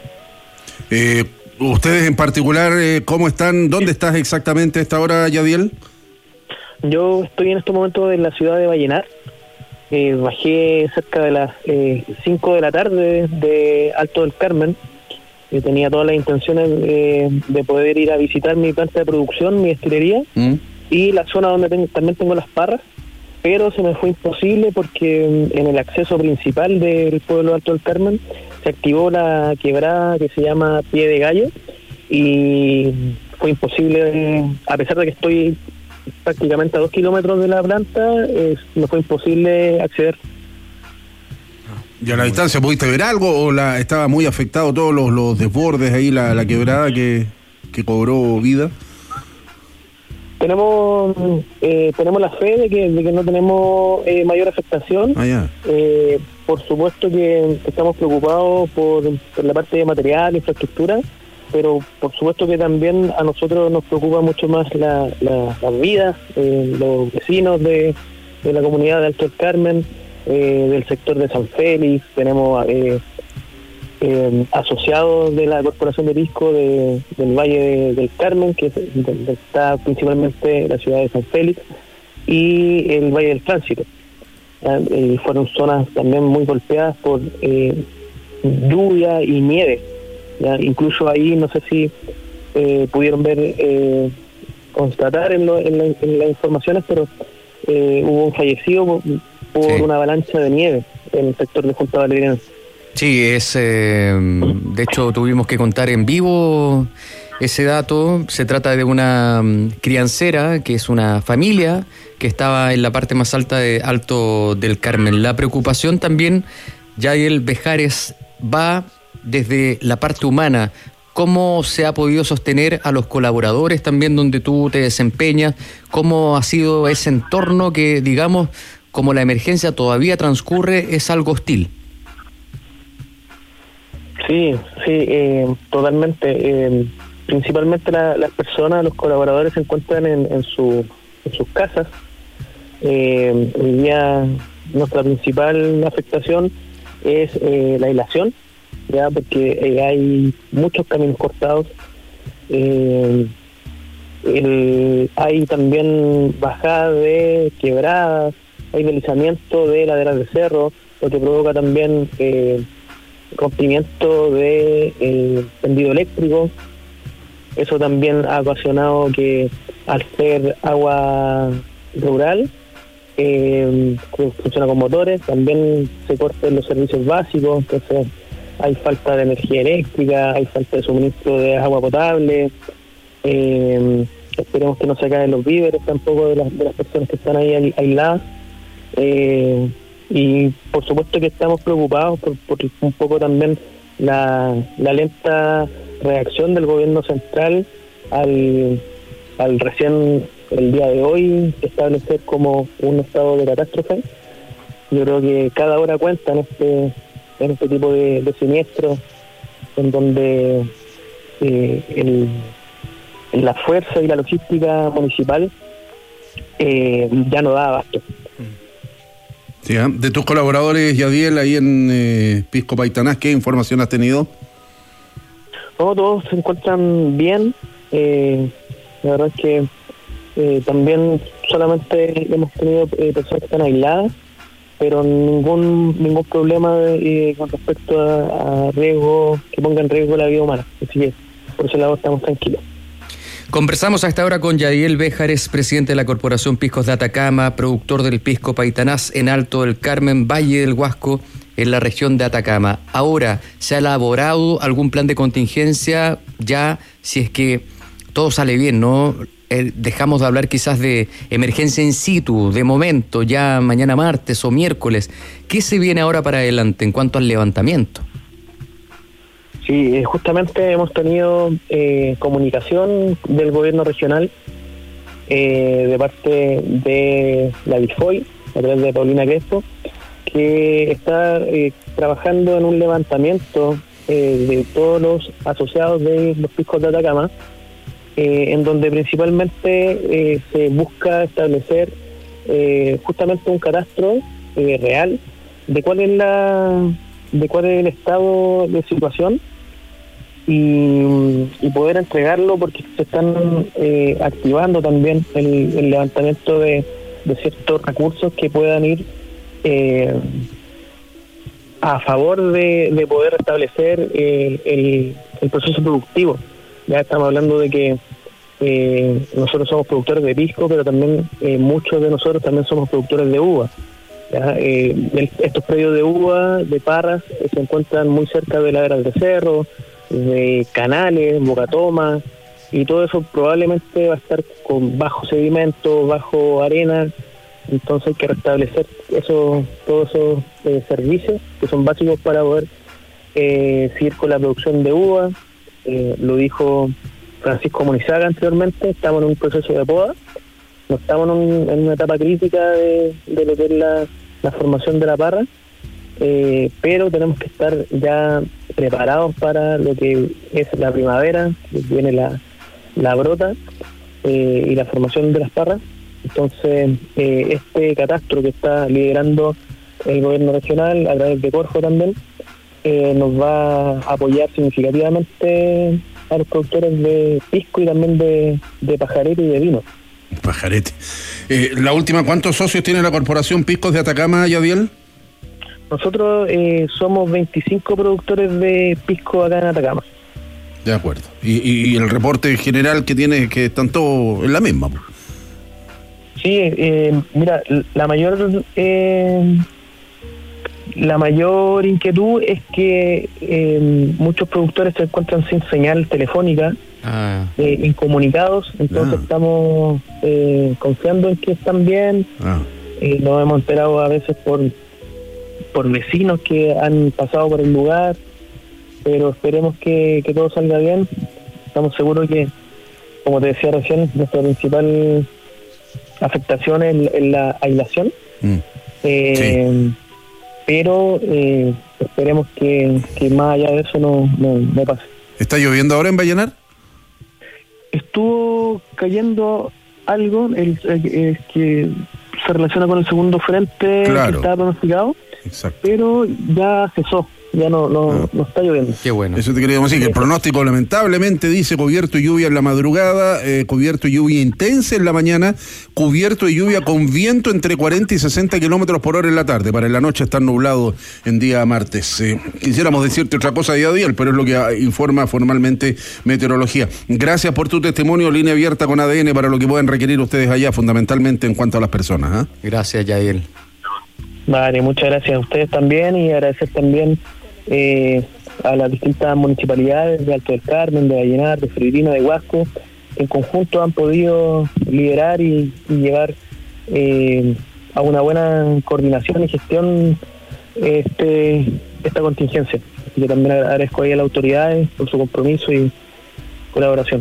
Ustedes en particular, ¿cómo están? ¿Dónde estás exactamente a esta hora, Yadiel? Yo estoy en este momento en la ciudad de Vallenar. Bajé cerca de las 5 de la tarde de Alto del Carmen. Tenía todas las intenciones de poder ir a visitar mi planta de producción, mi destilería, y la zona donde también tengo las parras, pero se me fue imposible porque en el acceso principal del pueblo de Alto del Carmen se activó la quebrada que se llama Pie de Gallo y fue imposible, a pesar de que estoy prácticamente a 2 kilómetros de la planta, me fue imposible acceder. ¿Y a la distancia pudiste ver algo o estaba muy afectado todos los desbordes ahí, la quebrada que cobró vida? Tenemos la fe de que no tenemos mayor afectación. Por supuesto que estamos preocupados por la parte de material, infraestructura, pero por supuesto que también a nosotros nos preocupa mucho más las vidas, los vecinos de la comunidad de Alto del Carmen, del sector de San Félix. Tenemos asociados de la Corporación de Pisco del Valle del Carmen, que está principalmente la ciudad de San Félix, y el Valle del Tránsito. Fueron zonas también muy golpeadas por lluvia y nieve. Incluso ahí, no sé si pudieron ver, constatar en las informaciones, pero hubo un fallecido por una avalancha de nieve en el sector de Junta Valeriana. Sí, de hecho tuvimos que contar en vivo ese dato. Se trata de una criancera, que es una familia que estaba en la parte más alta de Alto del Carmen. La preocupación también, Yadiel Béjares, va desde la parte humana. ¿Cómo se ha podido sostener a los colaboradores también donde tú te desempeñas? ¿Cómo ha sido ese entorno que, digamos, como la emergencia todavía transcurre, es algo hostil? Sí, totalmente. Principalmente las personas, los colaboradores se encuentran en sus casas. Hoy día nuestra principal afectación es la aislación, ya porque hay muchos caminos cortados. Hay también bajada de quebradas, hay deslizamiento de laderas de cerro, lo que provoca también rompimiento de tendido eléctrico. Eso también ha ocasionado que, al ser agua rural, que funciona con motores, también se corten los servicios básicos. Entonces hay falta de energía eléctrica, hay falta de suministro de agua potable. Esperemos que no se acaben los víveres tampoco de las personas que están ahí aisladas. Y por supuesto que estamos preocupados por un poco también la lenta reacción del gobierno central al al recién el día de hoy establecer como un estado de catástrofe. Yo creo que cada hora cuenta en este tipo de siniestros, en donde la fuerza y la logística municipal ya no da abasto. Sí, de tus colaboradores, Yadiel, ahí en Pisco Paitanás, ¿qué información has tenido? Todos se encuentran bien. La verdad es que también solamente hemos tenido personas que están aisladas, pero ningún problema con respecto a riesgo, que ponga en riesgo la vida humana. Así que por ese lado estamos tranquilos. Conversamos a esta hora con Yadiel Béjares, presidente de la Corporación Piscos de Atacama, productor del pisco Paitanás en Alto del Carmen, Valle del Huasco, en la región de Atacama. Ahora, ¿se ha elaborado algún plan de contingencia ya, si es que todo sale bien, no? Dejamos de hablar quizás de emergencia in situ, de momento, ya mañana martes o miércoles. ¿Qué se viene ahora para adelante en cuanto al levantamiento? Sí, justamente hemos tenido comunicación del gobierno regional de parte de la DIFOI, a través de Paulina Crespo, que está trabajando en un levantamiento de todos los asociados de los piscos de Atacama, en donde principalmente se busca establecer justamente un catastro real de cuál es el estado de situación y poder entregarlo, porque se están activando también el levantamiento de ciertos recursos que puedan ir a favor de poder restablecer el proceso productivo. Ya estamos hablando de que nosotros somos productores de pisco, pero también muchos de nosotros también somos productores de uva. ¿Ya? Estos predios de uva, de parras, se encuentran muy cerca de laderas de cerro, de canales, bocatomas, y todo eso probablemente va a estar con bajo sedimento, bajo arena. Entonces hay que restablecer todos esos servicios que son básicos para poder seguir con la producción de uva. Lo dijo Francisco Monizaga anteriormente, estamos en un proceso de poda, no estamos en una etapa crítica de lo que es la formación de la parra, pero tenemos que estar ya preparados para lo que es la primavera, que viene la brota y la formación de las parras. Entonces este catastro que está liderando el gobierno regional a través de Corfo también nos va a apoyar significativamente a los productores de pisco y también de pajarete y de vino. Pajarete. La última, ¿cuántos socios tiene la Corporación Piscos de Atacama, Yadiel? Nosotros somos 25 productores de pisco acá en Atacama. De acuerdo. Y el reporte general que tiene, que están todos en la misma. Sí, mira, la mayor inquietud es que muchos productores se encuentran sin señal telefónica, incomunicados, entonces estamos confiando en que están bien. Nos hemos enterado a veces por vecinos que han pasado por el lugar, pero esperemos que todo salga bien. Estamos seguros que, como te decía recién, nuestra principal afectación es la aislación. Pero esperemos que más allá de eso no pase. ¿Está lloviendo ahora en Vallenar? Estuvo cayendo algo que se relaciona con el segundo frente que estaba pronosticado. Exacto. Pero ya cesó, ya no está lloviendo. Qué bueno. Eso te queríamos decir, que el pronóstico lamentablemente dice cubierto y lluvia en la madrugada, cubierto y lluvia intensa en la mañana, cubierto y lluvia con viento entre 40 y 60 kilómetros por hora en la tarde. Para en la noche estar nublado en día martes. Quisiéramos decirte otra cosa día a día, pero es lo que informa formalmente Meteorología. Gracias por tu testimonio, línea abierta con ADN para lo que puedan requerir ustedes allá, fundamentalmente en cuanto a las personas. Gracias, Yadiel. Vale, muchas gracias a ustedes también, y agradecer también a las distintas municipalidades de Alto del Carmen, de Vallenar, de Freirina, de Huasco, que en conjunto han podido liderar y llevar a una buena coordinación y gestión esta contingencia. Así que también agradezco ahí a las autoridades por su compromiso y colaboración.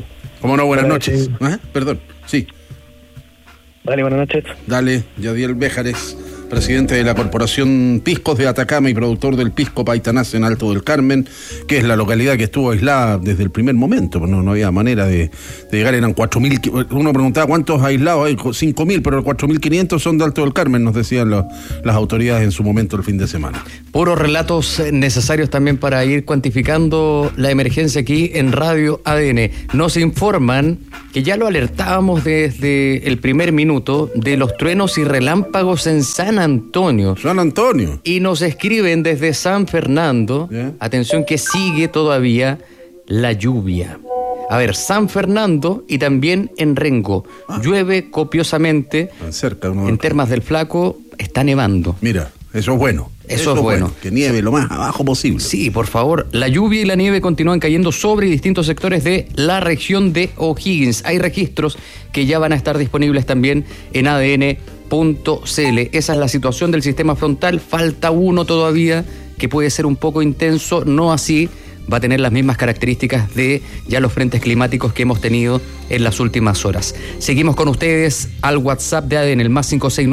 Como no, buenas noches. Perdón, sí. Dale, buenas noches. Dale, Yadiel Béjares, presidente de la Corporación Piscos de Atacama y productor del pisco Paitanas en Alto del Carmen, que es la localidad que estuvo aislada desde el primer momento. No había manera de llegar, eran 4.000. Uno preguntaba cuántos aislados hay, 5.000, pero 4.500 son de Alto del Carmen, nos decían las autoridades en su momento el fin de semana. Puros relatos necesarios también para ir cuantificando la emergencia aquí en Radio ADN. Nos informan que ya lo alertábamos desde el primer minuto de los truenos y relámpagos en San Antonio. San Antonio. Y nos escriben desde San Fernando, atención que sigue todavía la lluvia. A ver, San Fernando y también en Rengo. Llueve copiosamente. Cerca, en Termas del Flaco está nevando. Mira, eso es bueno. Eso es bueno. Que nieve lo más abajo posible. Sí, por favor. La lluvia y la nieve continúan cayendo sobre distintos sectores de la región de O'Higgins. Hay registros que ya van a estar disponibles también en ADN.cl. Esa es la situación del sistema frontal. Falta uno todavía que puede ser un poco intenso, no así. Va a tener las mismas características de ya los frentes climáticos que hemos tenido en las últimas horas. Seguimos con ustedes al WhatsApp de ADN, el más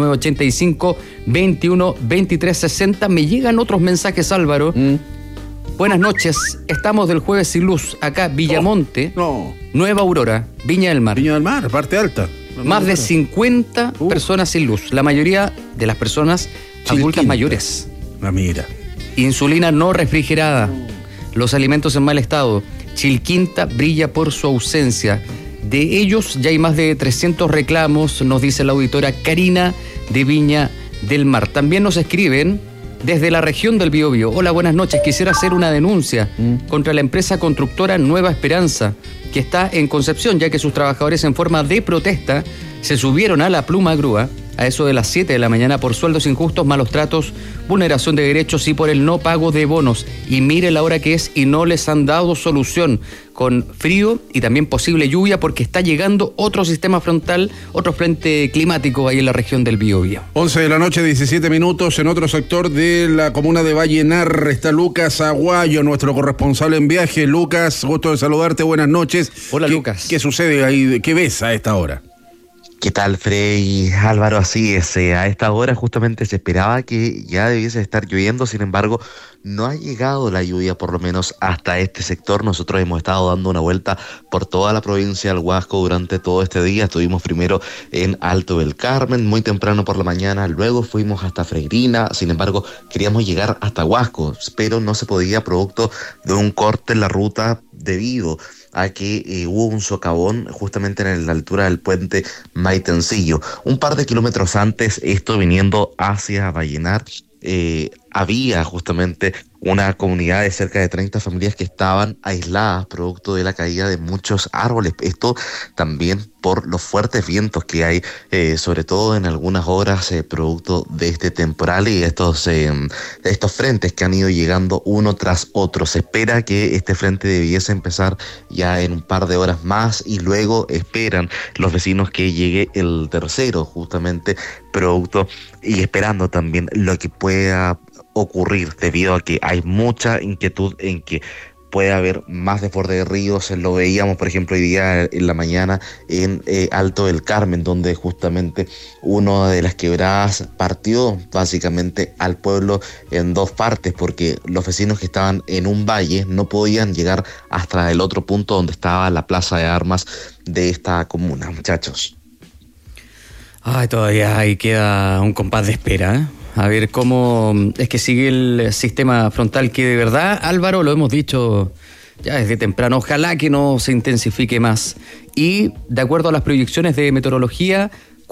569-85-21-2360. Me llegan otros mensajes, Álvaro. Buenas noches, estamos del jueves sin luz, acá Villamonte, Nueva Aurora, Viña del Mar. Viña del Mar, parte alta. Más de 50 personas sin luz, la mayoría de las personas adultas mayores. Mira. Insulina no refrigerada. Los alimentos en mal estado. Chilquinta brilla por su ausencia. De ellos ya hay más de 300 reclamos, nos dice la auditora Karina de Viña del Mar. También nos escriben desde la región del Biobío. Hola, buenas noches. Quisiera hacer una denuncia contra la empresa constructora Nueva Esperanza, que está en Concepción, ya que sus trabajadores en forma de protesta se subieron a la pluma grúa a eso de las 7 de la mañana por sueldos injustos, malos tratos, vulneración de derechos y por el no pago de bonos. Y mire la hora que es y no les han dado solución, con frío y también posible lluvia, porque está llegando otro sistema frontal, otro frente climático ahí en la región del Biobío. 11 de la noche, 17 minutos. En otro sector de la comuna de Vallenar está Lucas Aguayo, nuestro corresponsal en viaje. Lucas, gusto de saludarte, buenas noches. Hola, Lucas. ¿Qué sucede ahí? ¿Qué ves a esta hora? ¿Qué tal, Frey? Álvaro, así es. A esta hora justamente se esperaba que ya debiese estar lloviendo, sin embargo, no ha llegado la lluvia, por lo menos hasta este sector. Nosotros hemos estado dando una vuelta por toda la provincia del Huasco durante todo este día. Estuvimos primero en Alto del Carmen, muy temprano por la mañana, luego fuimos hasta Freirina, sin embargo, queríamos llegar hasta Huasco, pero no se podía producto de un corte en la ruta debido a que hubo un socavón justamente en la altura del puente Maitencillo. Un par de kilómetros antes, esto viniendo hacia Vallenar, había justamente una comunidad de cerca de 30 familias que estaban aisladas producto de la caída de muchos árboles. Esto también por los fuertes vientos que hay, sobre todo en algunas horas, producto de este temporal y estos frentes que han ido llegando uno tras otro. Se espera que este frente debiese empezar ya en un par de horas más y luego esperan los vecinos que llegue el tercero, justamente producto y esperando también lo que pueda ocurrir debido a que hay mucha inquietud en que puede haber más desborde de ríos. Lo veíamos, por ejemplo, hoy día en la mañana en Alto del Carmen, donde justamente una de las quebradas partió básicamente al pueblo en dos partes, porque los vecinos que estaban en un valle no podían llegar hasta el otro punto donde estaba la plaza de armas de esta comuna, muchachos. Ay, todavía ahí queda un compás de espera, ¿eh? A ver cómo es que sigue el sistema frontal, que de verdad, Álvaro, lo hemos dicho ya desde temprano, ojalá que no se intensifique más. Y de acuerdo a las proyecciones de meteorología,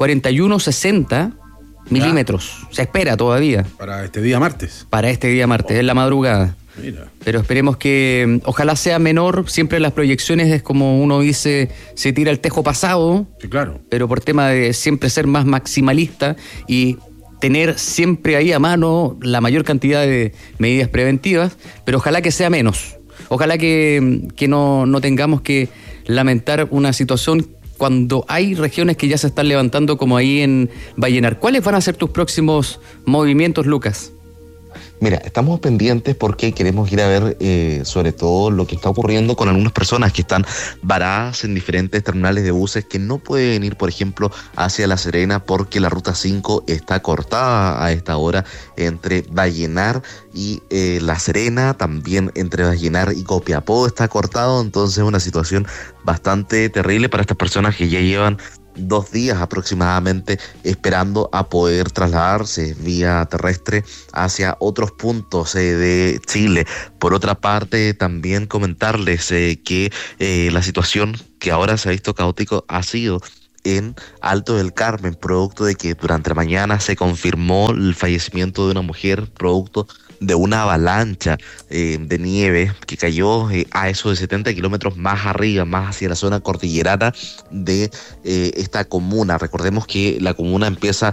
41-60 milímetros. Se espera todavía. Para este día martes. Para este día martes, en la madrugada. Mira. Pero esperemos que ojalá sea menor. Siempre las proyecciones es como uno dice, se tira el tejo pasado. Sí, claro. Pero por tema de siempre ser más maximalista y tener siempre ahí a mano la mayor cantidad de medidas preventivas, pero ojalá que sea menos. Ojalá que no tengamos que lamentar una situación cuando hay regiones que ya se están levantando, como ahí en Vallenar. ¿Cuáles van a ser tus próximos movimientos, Lucas? Mira, estamos pendientes porque queremos ir a ver sobre todo lo que está ocurriendo con algunas personas que están varadas en diferentes terminales de buses que no pueden ir, por ejemplo, hacia La Serena porque la ruta 5 está cortada a esta hora entre Vallenar y La Serena, también entre Vallenar y Copiapó está cortado, entonces es una situación bastante terrible para estas personas que ya llevan 2 días aproximadamente esperando a poder trasladarse vía terrestre hacia otros puntos de Chile. Por otra parte, también comentarles que la situación que ahora se ha visto caótico ha sido en Alto del Carmen, producto de que durante la mañana se confirmó el fallecimiento de una mujer producto de una avalancha de nieve que cayó a eso de 70 kilómetros más arriba, más hacia la zona cordillerana de esta comuna. Recordemos que la comuna empieza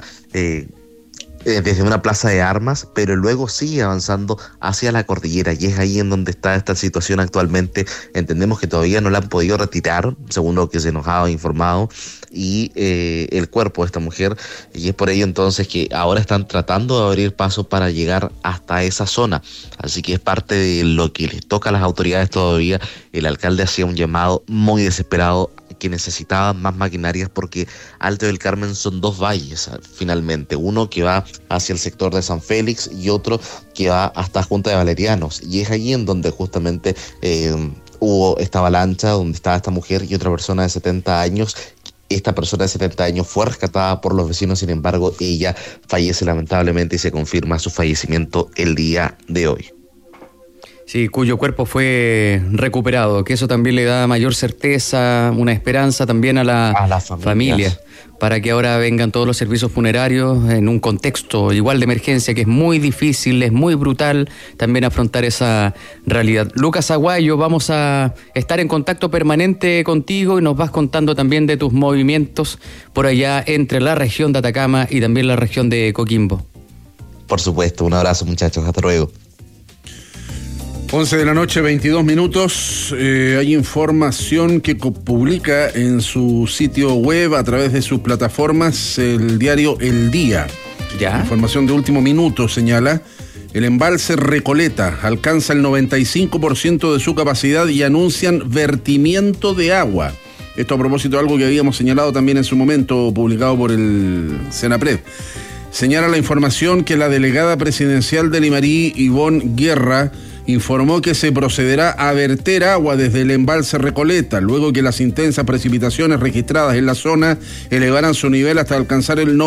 desde una plaza de armas, pero luego sigue avanzando hacia la cordillera y es ahí en donde está esta situación actualmente. Entendemos que todavía no la han podido retirar, según lo que se nos ha informado, y el cuerpo de esta mujer, y es por ello entonces que ahora están tratando de abrir paso para llegar hasta esa zona, así que es parte de lo que les toca a las autoridades todavía. El alcalde hacía un llamado muy desesperado que necesitaban más maquinarias porque Alto del Carmen son 2 valles finalmente, uno que va hacia el sector de San Félix y otro que va hasta Junta de Valerianos, y es allí en donde justamente hubo esta avalancha donde estaba esta mujer y otra persona de 70 años. Esta persona de 70 años fue rescatada por los vecinos, sin embargo ella fallece lamentablemente y se confirma su fallecimiento el día de hoy. Sí, cuyo cuerpo fue recuperado, que eso también le da mayor certeza, una esperanza también a la familia, para que ahora vengan todos los servicios funerarios en un contexto igual de emergencia, que es muy difícil, es muy brutal también afrontar esa realidad. Lucas Aguayo, vamos a estar en contacto permanente contigo y nos vas contando también de tus movimientos por allá entre la región de Atacama y también la región de Coquimbo. Por supuesto, un abrazo muchachos, hasta luego. 11 de la noche, 22 minutos. Hay información que publica en su sitio web a través de sus plataformas el diario El Día. ¿Ya? Información de último minuto señala: el embalse Recoleta alcanza el 95% de su capacidad y anuncian vertimiento de agua. Esto a propósito de algo que habíamos señalado también en su momento, publicado por el Senapred. Señala la información que la delegada presidencial de Limarí, Ivonne Guerra, informó que se procederá a verter agua desde el embalse Recoleta, luego que las intensas precipitaciones registradas en la zona elevaran su nivel hasta alcanzar el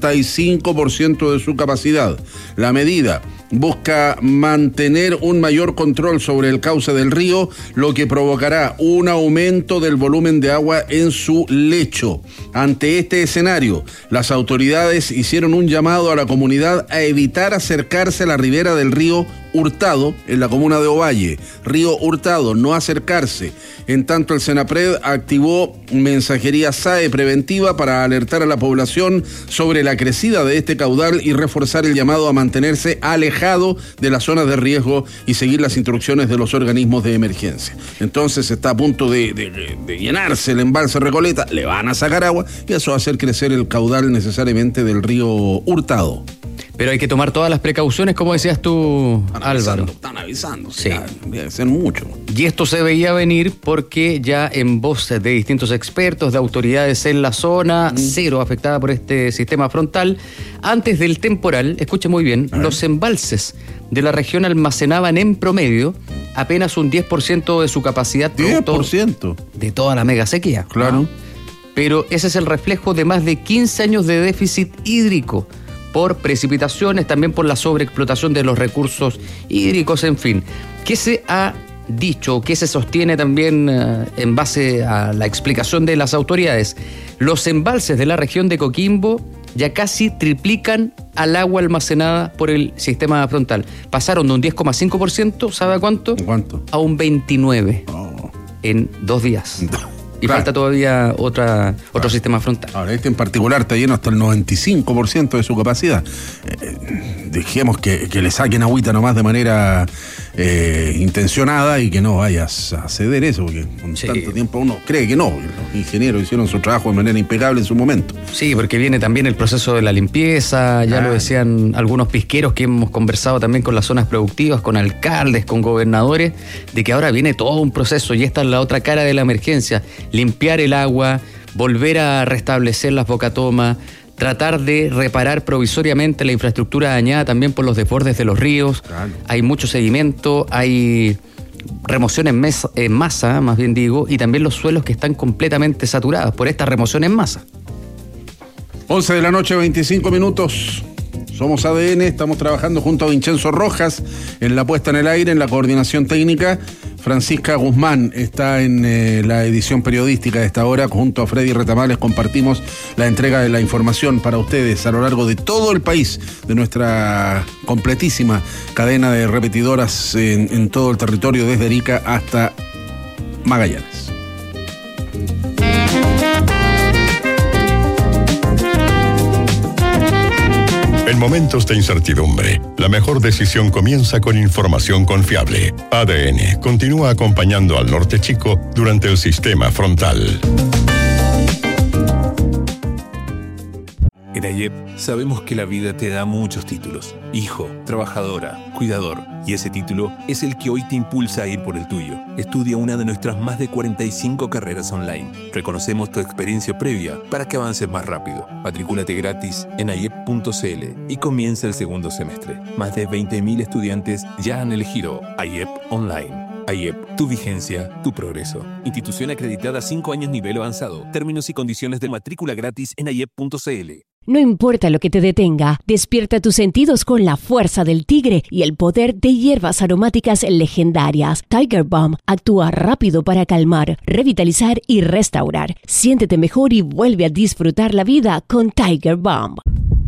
95% de su capacidad. La medida busca mantener un mayor control sobre el cauce del río, lo que provocará un aumento del volumen de agua en su lecho. Ante este escenario, las autoridades hicieron un llamado a la comunidad a evitar acercarse a la ribera del río Hurtado, en la comuna de Ovalle. Río Hurtado, no acercarse. En tanto, el Senapred activó mensajería SAE preventiva para alertar a la población sobre la crecida de este caudal y reforzar el llamado a mantenerse alejado de las zonas de riesgo y seguir las instrucciones de los organismos de emergencia. Entonces está a punto de llenarse el embalse Recoleta, le van a sacar agua y eso va a hacer crecer el caudal necesariamente del río Hurtado. Pero hay que tomar todas las precauciones, como decías tú, Álvaro. Están avisando, sí. Debe ser mucho. Y esto se veía venir porque ya en voz de distintos expertos, de autoridades en la zona, cero afectada por este sistema frontal, antes del temporal, escuche muy bien, los embalses de la región almacenaban en promedio apenas un 10% de su capacidad. 10% de toda la mega sequía. Claro. ¿No? Pero ese es el reflejo de más de 15 años de déficit hídrico, por precipitaciones, también por la sobreexplotación de los recursos hídricos, en fin. ¿Qué se ha dicho, qué se sostiene también en base a la explicación de las autoridades? Los embalses de la región de Coquimbo ya casi triplican al agua almacenada por el sistema frontal. Pasaron de un 10,5%, ¿sabe a cuánto? ¿Cuánto? A un 29% en 2 días. Y falta todavía otro sistema frontal. Ahora, este en particular está lleno hasta el 95% de su capacidad. dejemos que le saquen agüita nomás de manera intencionada y que no vayas a ceder eso, porque con tanto tiempo uno cree que no. Los ingenieros hicieron su trabajo de manera impecable en su momento. Sí, porque viene también el proceso de la limpieza, ya lo decían algunos pisqueros que hemos conversado también con las zonas productivas, con alcaldes, con gobernadores, de que ahora viene todo un proceso y esta es la otra cara de la emergencia, limpiar el agua, volver a restablecer las bocatomas, tratar de reparar provisoriamente la infraestructura dañada también por los desbordes de los ríos. Claro. Hay mucho seguimiento, hay remoción en masa, más bien digo, y también los suelos que están completamente saturados por esta remoción en masa. 11 de la noche, 25 minutos. Somos ADN, estamos trabajando junto a Vincenzo Rojas en la puesta en el aire, en la coordinación técnica. Francisca Guzmán está en la edición periodística de esta hora. Junto a Freddy Retamales compartimos la entrega de la información para ustedes a lo largo de todo el país, de nuestra completísima cadena de repetidoras en todo el territorio, desde Arica hasta Magallanes. En momentos de incertidumbre, la mejor decisión comienza con información confiable. ADN continúa acompañando al Norte Chico durante el sistema frontal. En AIEP sabemos que la vida te da muchos títulos. Hijo, trabajadora, cuidador. Y ese título es el que hoy te impulsa a ir por el tuyo. Estudia una de nuestras más de 45 carreras online. Reconocemos tu experiencia previa para que avances más rápido. Matricúlate gratis en aiep.cl y comienza el segundo semestre. Más de 20.000 estudiantes ya han elegido AIEP Online. AIEP, tu vigencia, tu progreso. Institución acreditada 5 años nivel avanzado. Términos y condiciones de matrícula gratis en aiep.cl. No importa lo que te detenga, despierta tus sentidos con la fuerza del tigre y el poder de hierbas aromáticas legendarias. Tiger Balm actúa rápido para calmar, revitalizar y restaurar. Siéntete mejor y vuelve a disfrutar la vida con Tiger Balm.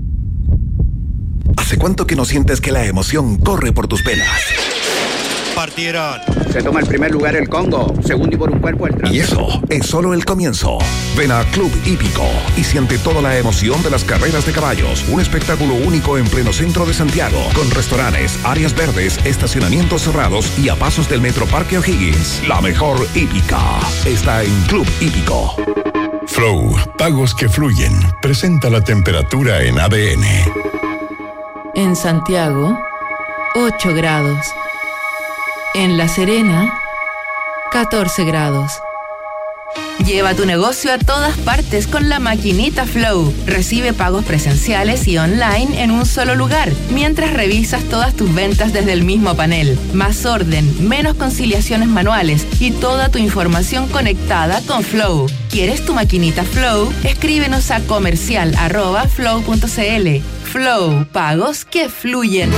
¿Hace cuánto que no sientes que la emoción corre por tus venas? Partieron. Se toma el primer lugar el Congo, segundo y por un cuerpo el Trans. Y eso es solo el comienzo. Ven a Club Hípico y siente toda la emoción de las carreras de caballos. Un espectáculo único en pleno centro de Santiago, con restaurantes, áreas verdes, estacionamientos cerrados y a pasos del Metro Parque O'Higgins. La mejor hípica está en Club Hípico. Flow, pagos que fluyen. Presenta la temperatura en ADN. En Santiago, 8 grados. En La Serena, 14 grados. Lleva tu negocio a todas partes con la maquinita Flow. Recibe pagos presenciales y online en un solo lugar, mientras revisas todas tus ventas desde el mismo panel. Más orden, menos conciliaciones manuales y toda tu información conectada con Flow. ¿Quieres tu maquinita Flow? Escríbenos a comercial@flow.cl. Flow, pagos que fluyen.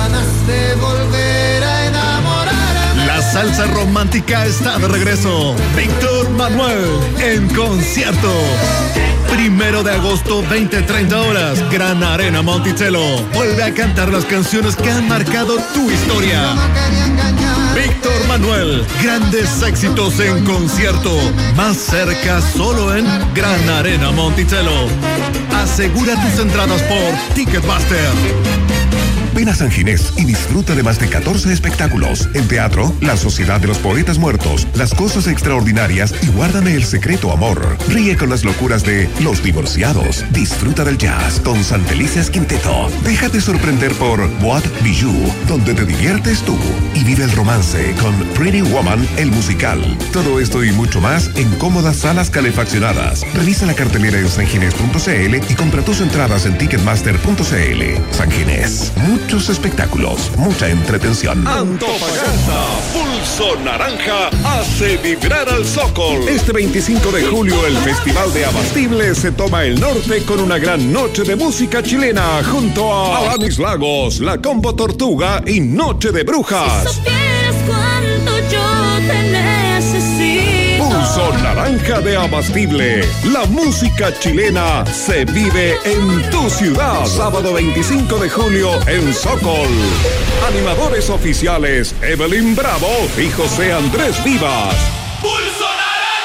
La salsa romántica está de regreso. Víctor Manuel en concierto. 1 de agosto, 20-30 horas. Gran Arena Monticello. Vuelve a cantar las canciones que han marcado tu historia. Víctor Manuel, grandes éxitos en concierto. Más cerca solo en Gran Arena Monticello. Asegura tus entradas por Ticketmaster. Ven a San Ginés y disfruta de más de 14 espectáculos. En teatro, La Sociedad de los Poetas Muertos, Las Cosas Extraordinarias y Guárdame el Secreto Amor. Ríe con las locuras de Los Divorciados. Disfruta del jazz con Santelices Quinteto. Déjate sorprender por Boîte Bijou, donde te diviertes tú. Y vive el romance con Pretty Woman, el musical. Todo esto y mucho más en cómodas salas calefaccionadas. Revisa la cartelera en sanginés.cl y compra tus entradas en ticketmaster.cl. San Ginés. Muchos espectáculos, mucha entretención. Antofagasta, Pulso Naranja hace vibrar al Zócol. Este 25 de julio el Festival de Abastible se toma el norte con una gran noche de música chilena junto a Alanis Lagos, La Combo Tortuga y Noche de Brujas. Si supieras cuánto yo te necesito. Pulso Naranja de Abastible. La música chilena se vive en tu ciudad. Sábado 25 de julio en Sokol. Animadores oficiales Evelyn Bravo y José Andrés Vivas. ¡Pulso Naranja!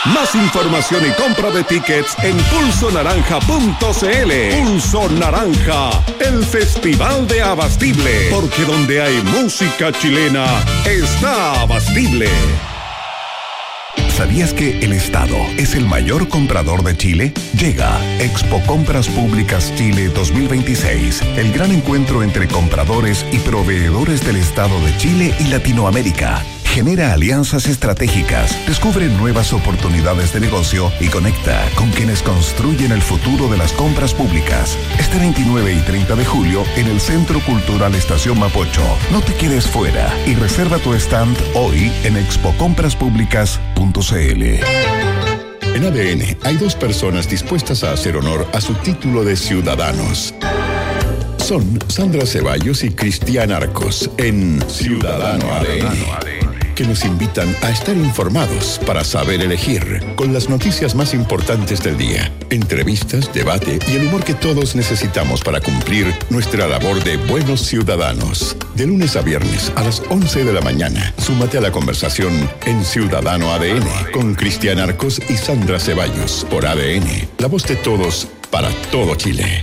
Más información y compra de tickets en pulsonaranja.cl. Pulso Naranja, el festival de Abastible. Porque donde hay música chilena, está Abastible. ¿Sabías que el Estado es el mayor comprador de Chile? Llega Expo Compras Públicas Chile 2026, el gran encuentro entre compradores y proveedores del Estado de Chile y Latinoamérica. Genera alianzas estratégicas, descubre nuevas oportunidades de negocio y conecta con quienes construyen el futuro de las compras públicas. Este 29 y 30 de julio en el Centro Cultural Estación Mapocho. No te quedes fuera y reserva tu stand hoy en expocompraspúblicas.cl. En ADN hay dos personas dispuestas a hacer honor a su título de ciudadanos. Son Sandra Ceballos y Cristian Arcos en Ciudadano ADN. Que nos invitan a estar informados para saber elegir, con las noticias más importantes del día, entrevistas, debate y el humor que todos necesitamos para cumplir nuestra labor de buenos ciudadanos. De lunes a viernes a las 11 de la mañana, súmate a la conversación en Ciudadano ADN con Cristian Arcos y Sandra Ceballos por ADN, la voz de todos para todo Chile.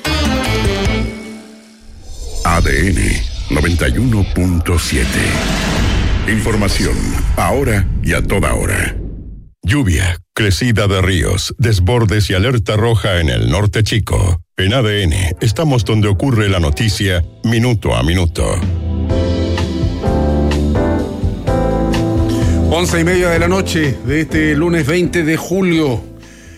ADN 91.7. Información, ahora y a toda hora. Lluvia, crecida de ríos, desbordes y alerta roja en el norte chico. En ADN estamos donde ocurre la noticia minuto a minuto. 11:30 de la noche de este lunes 20 de julio.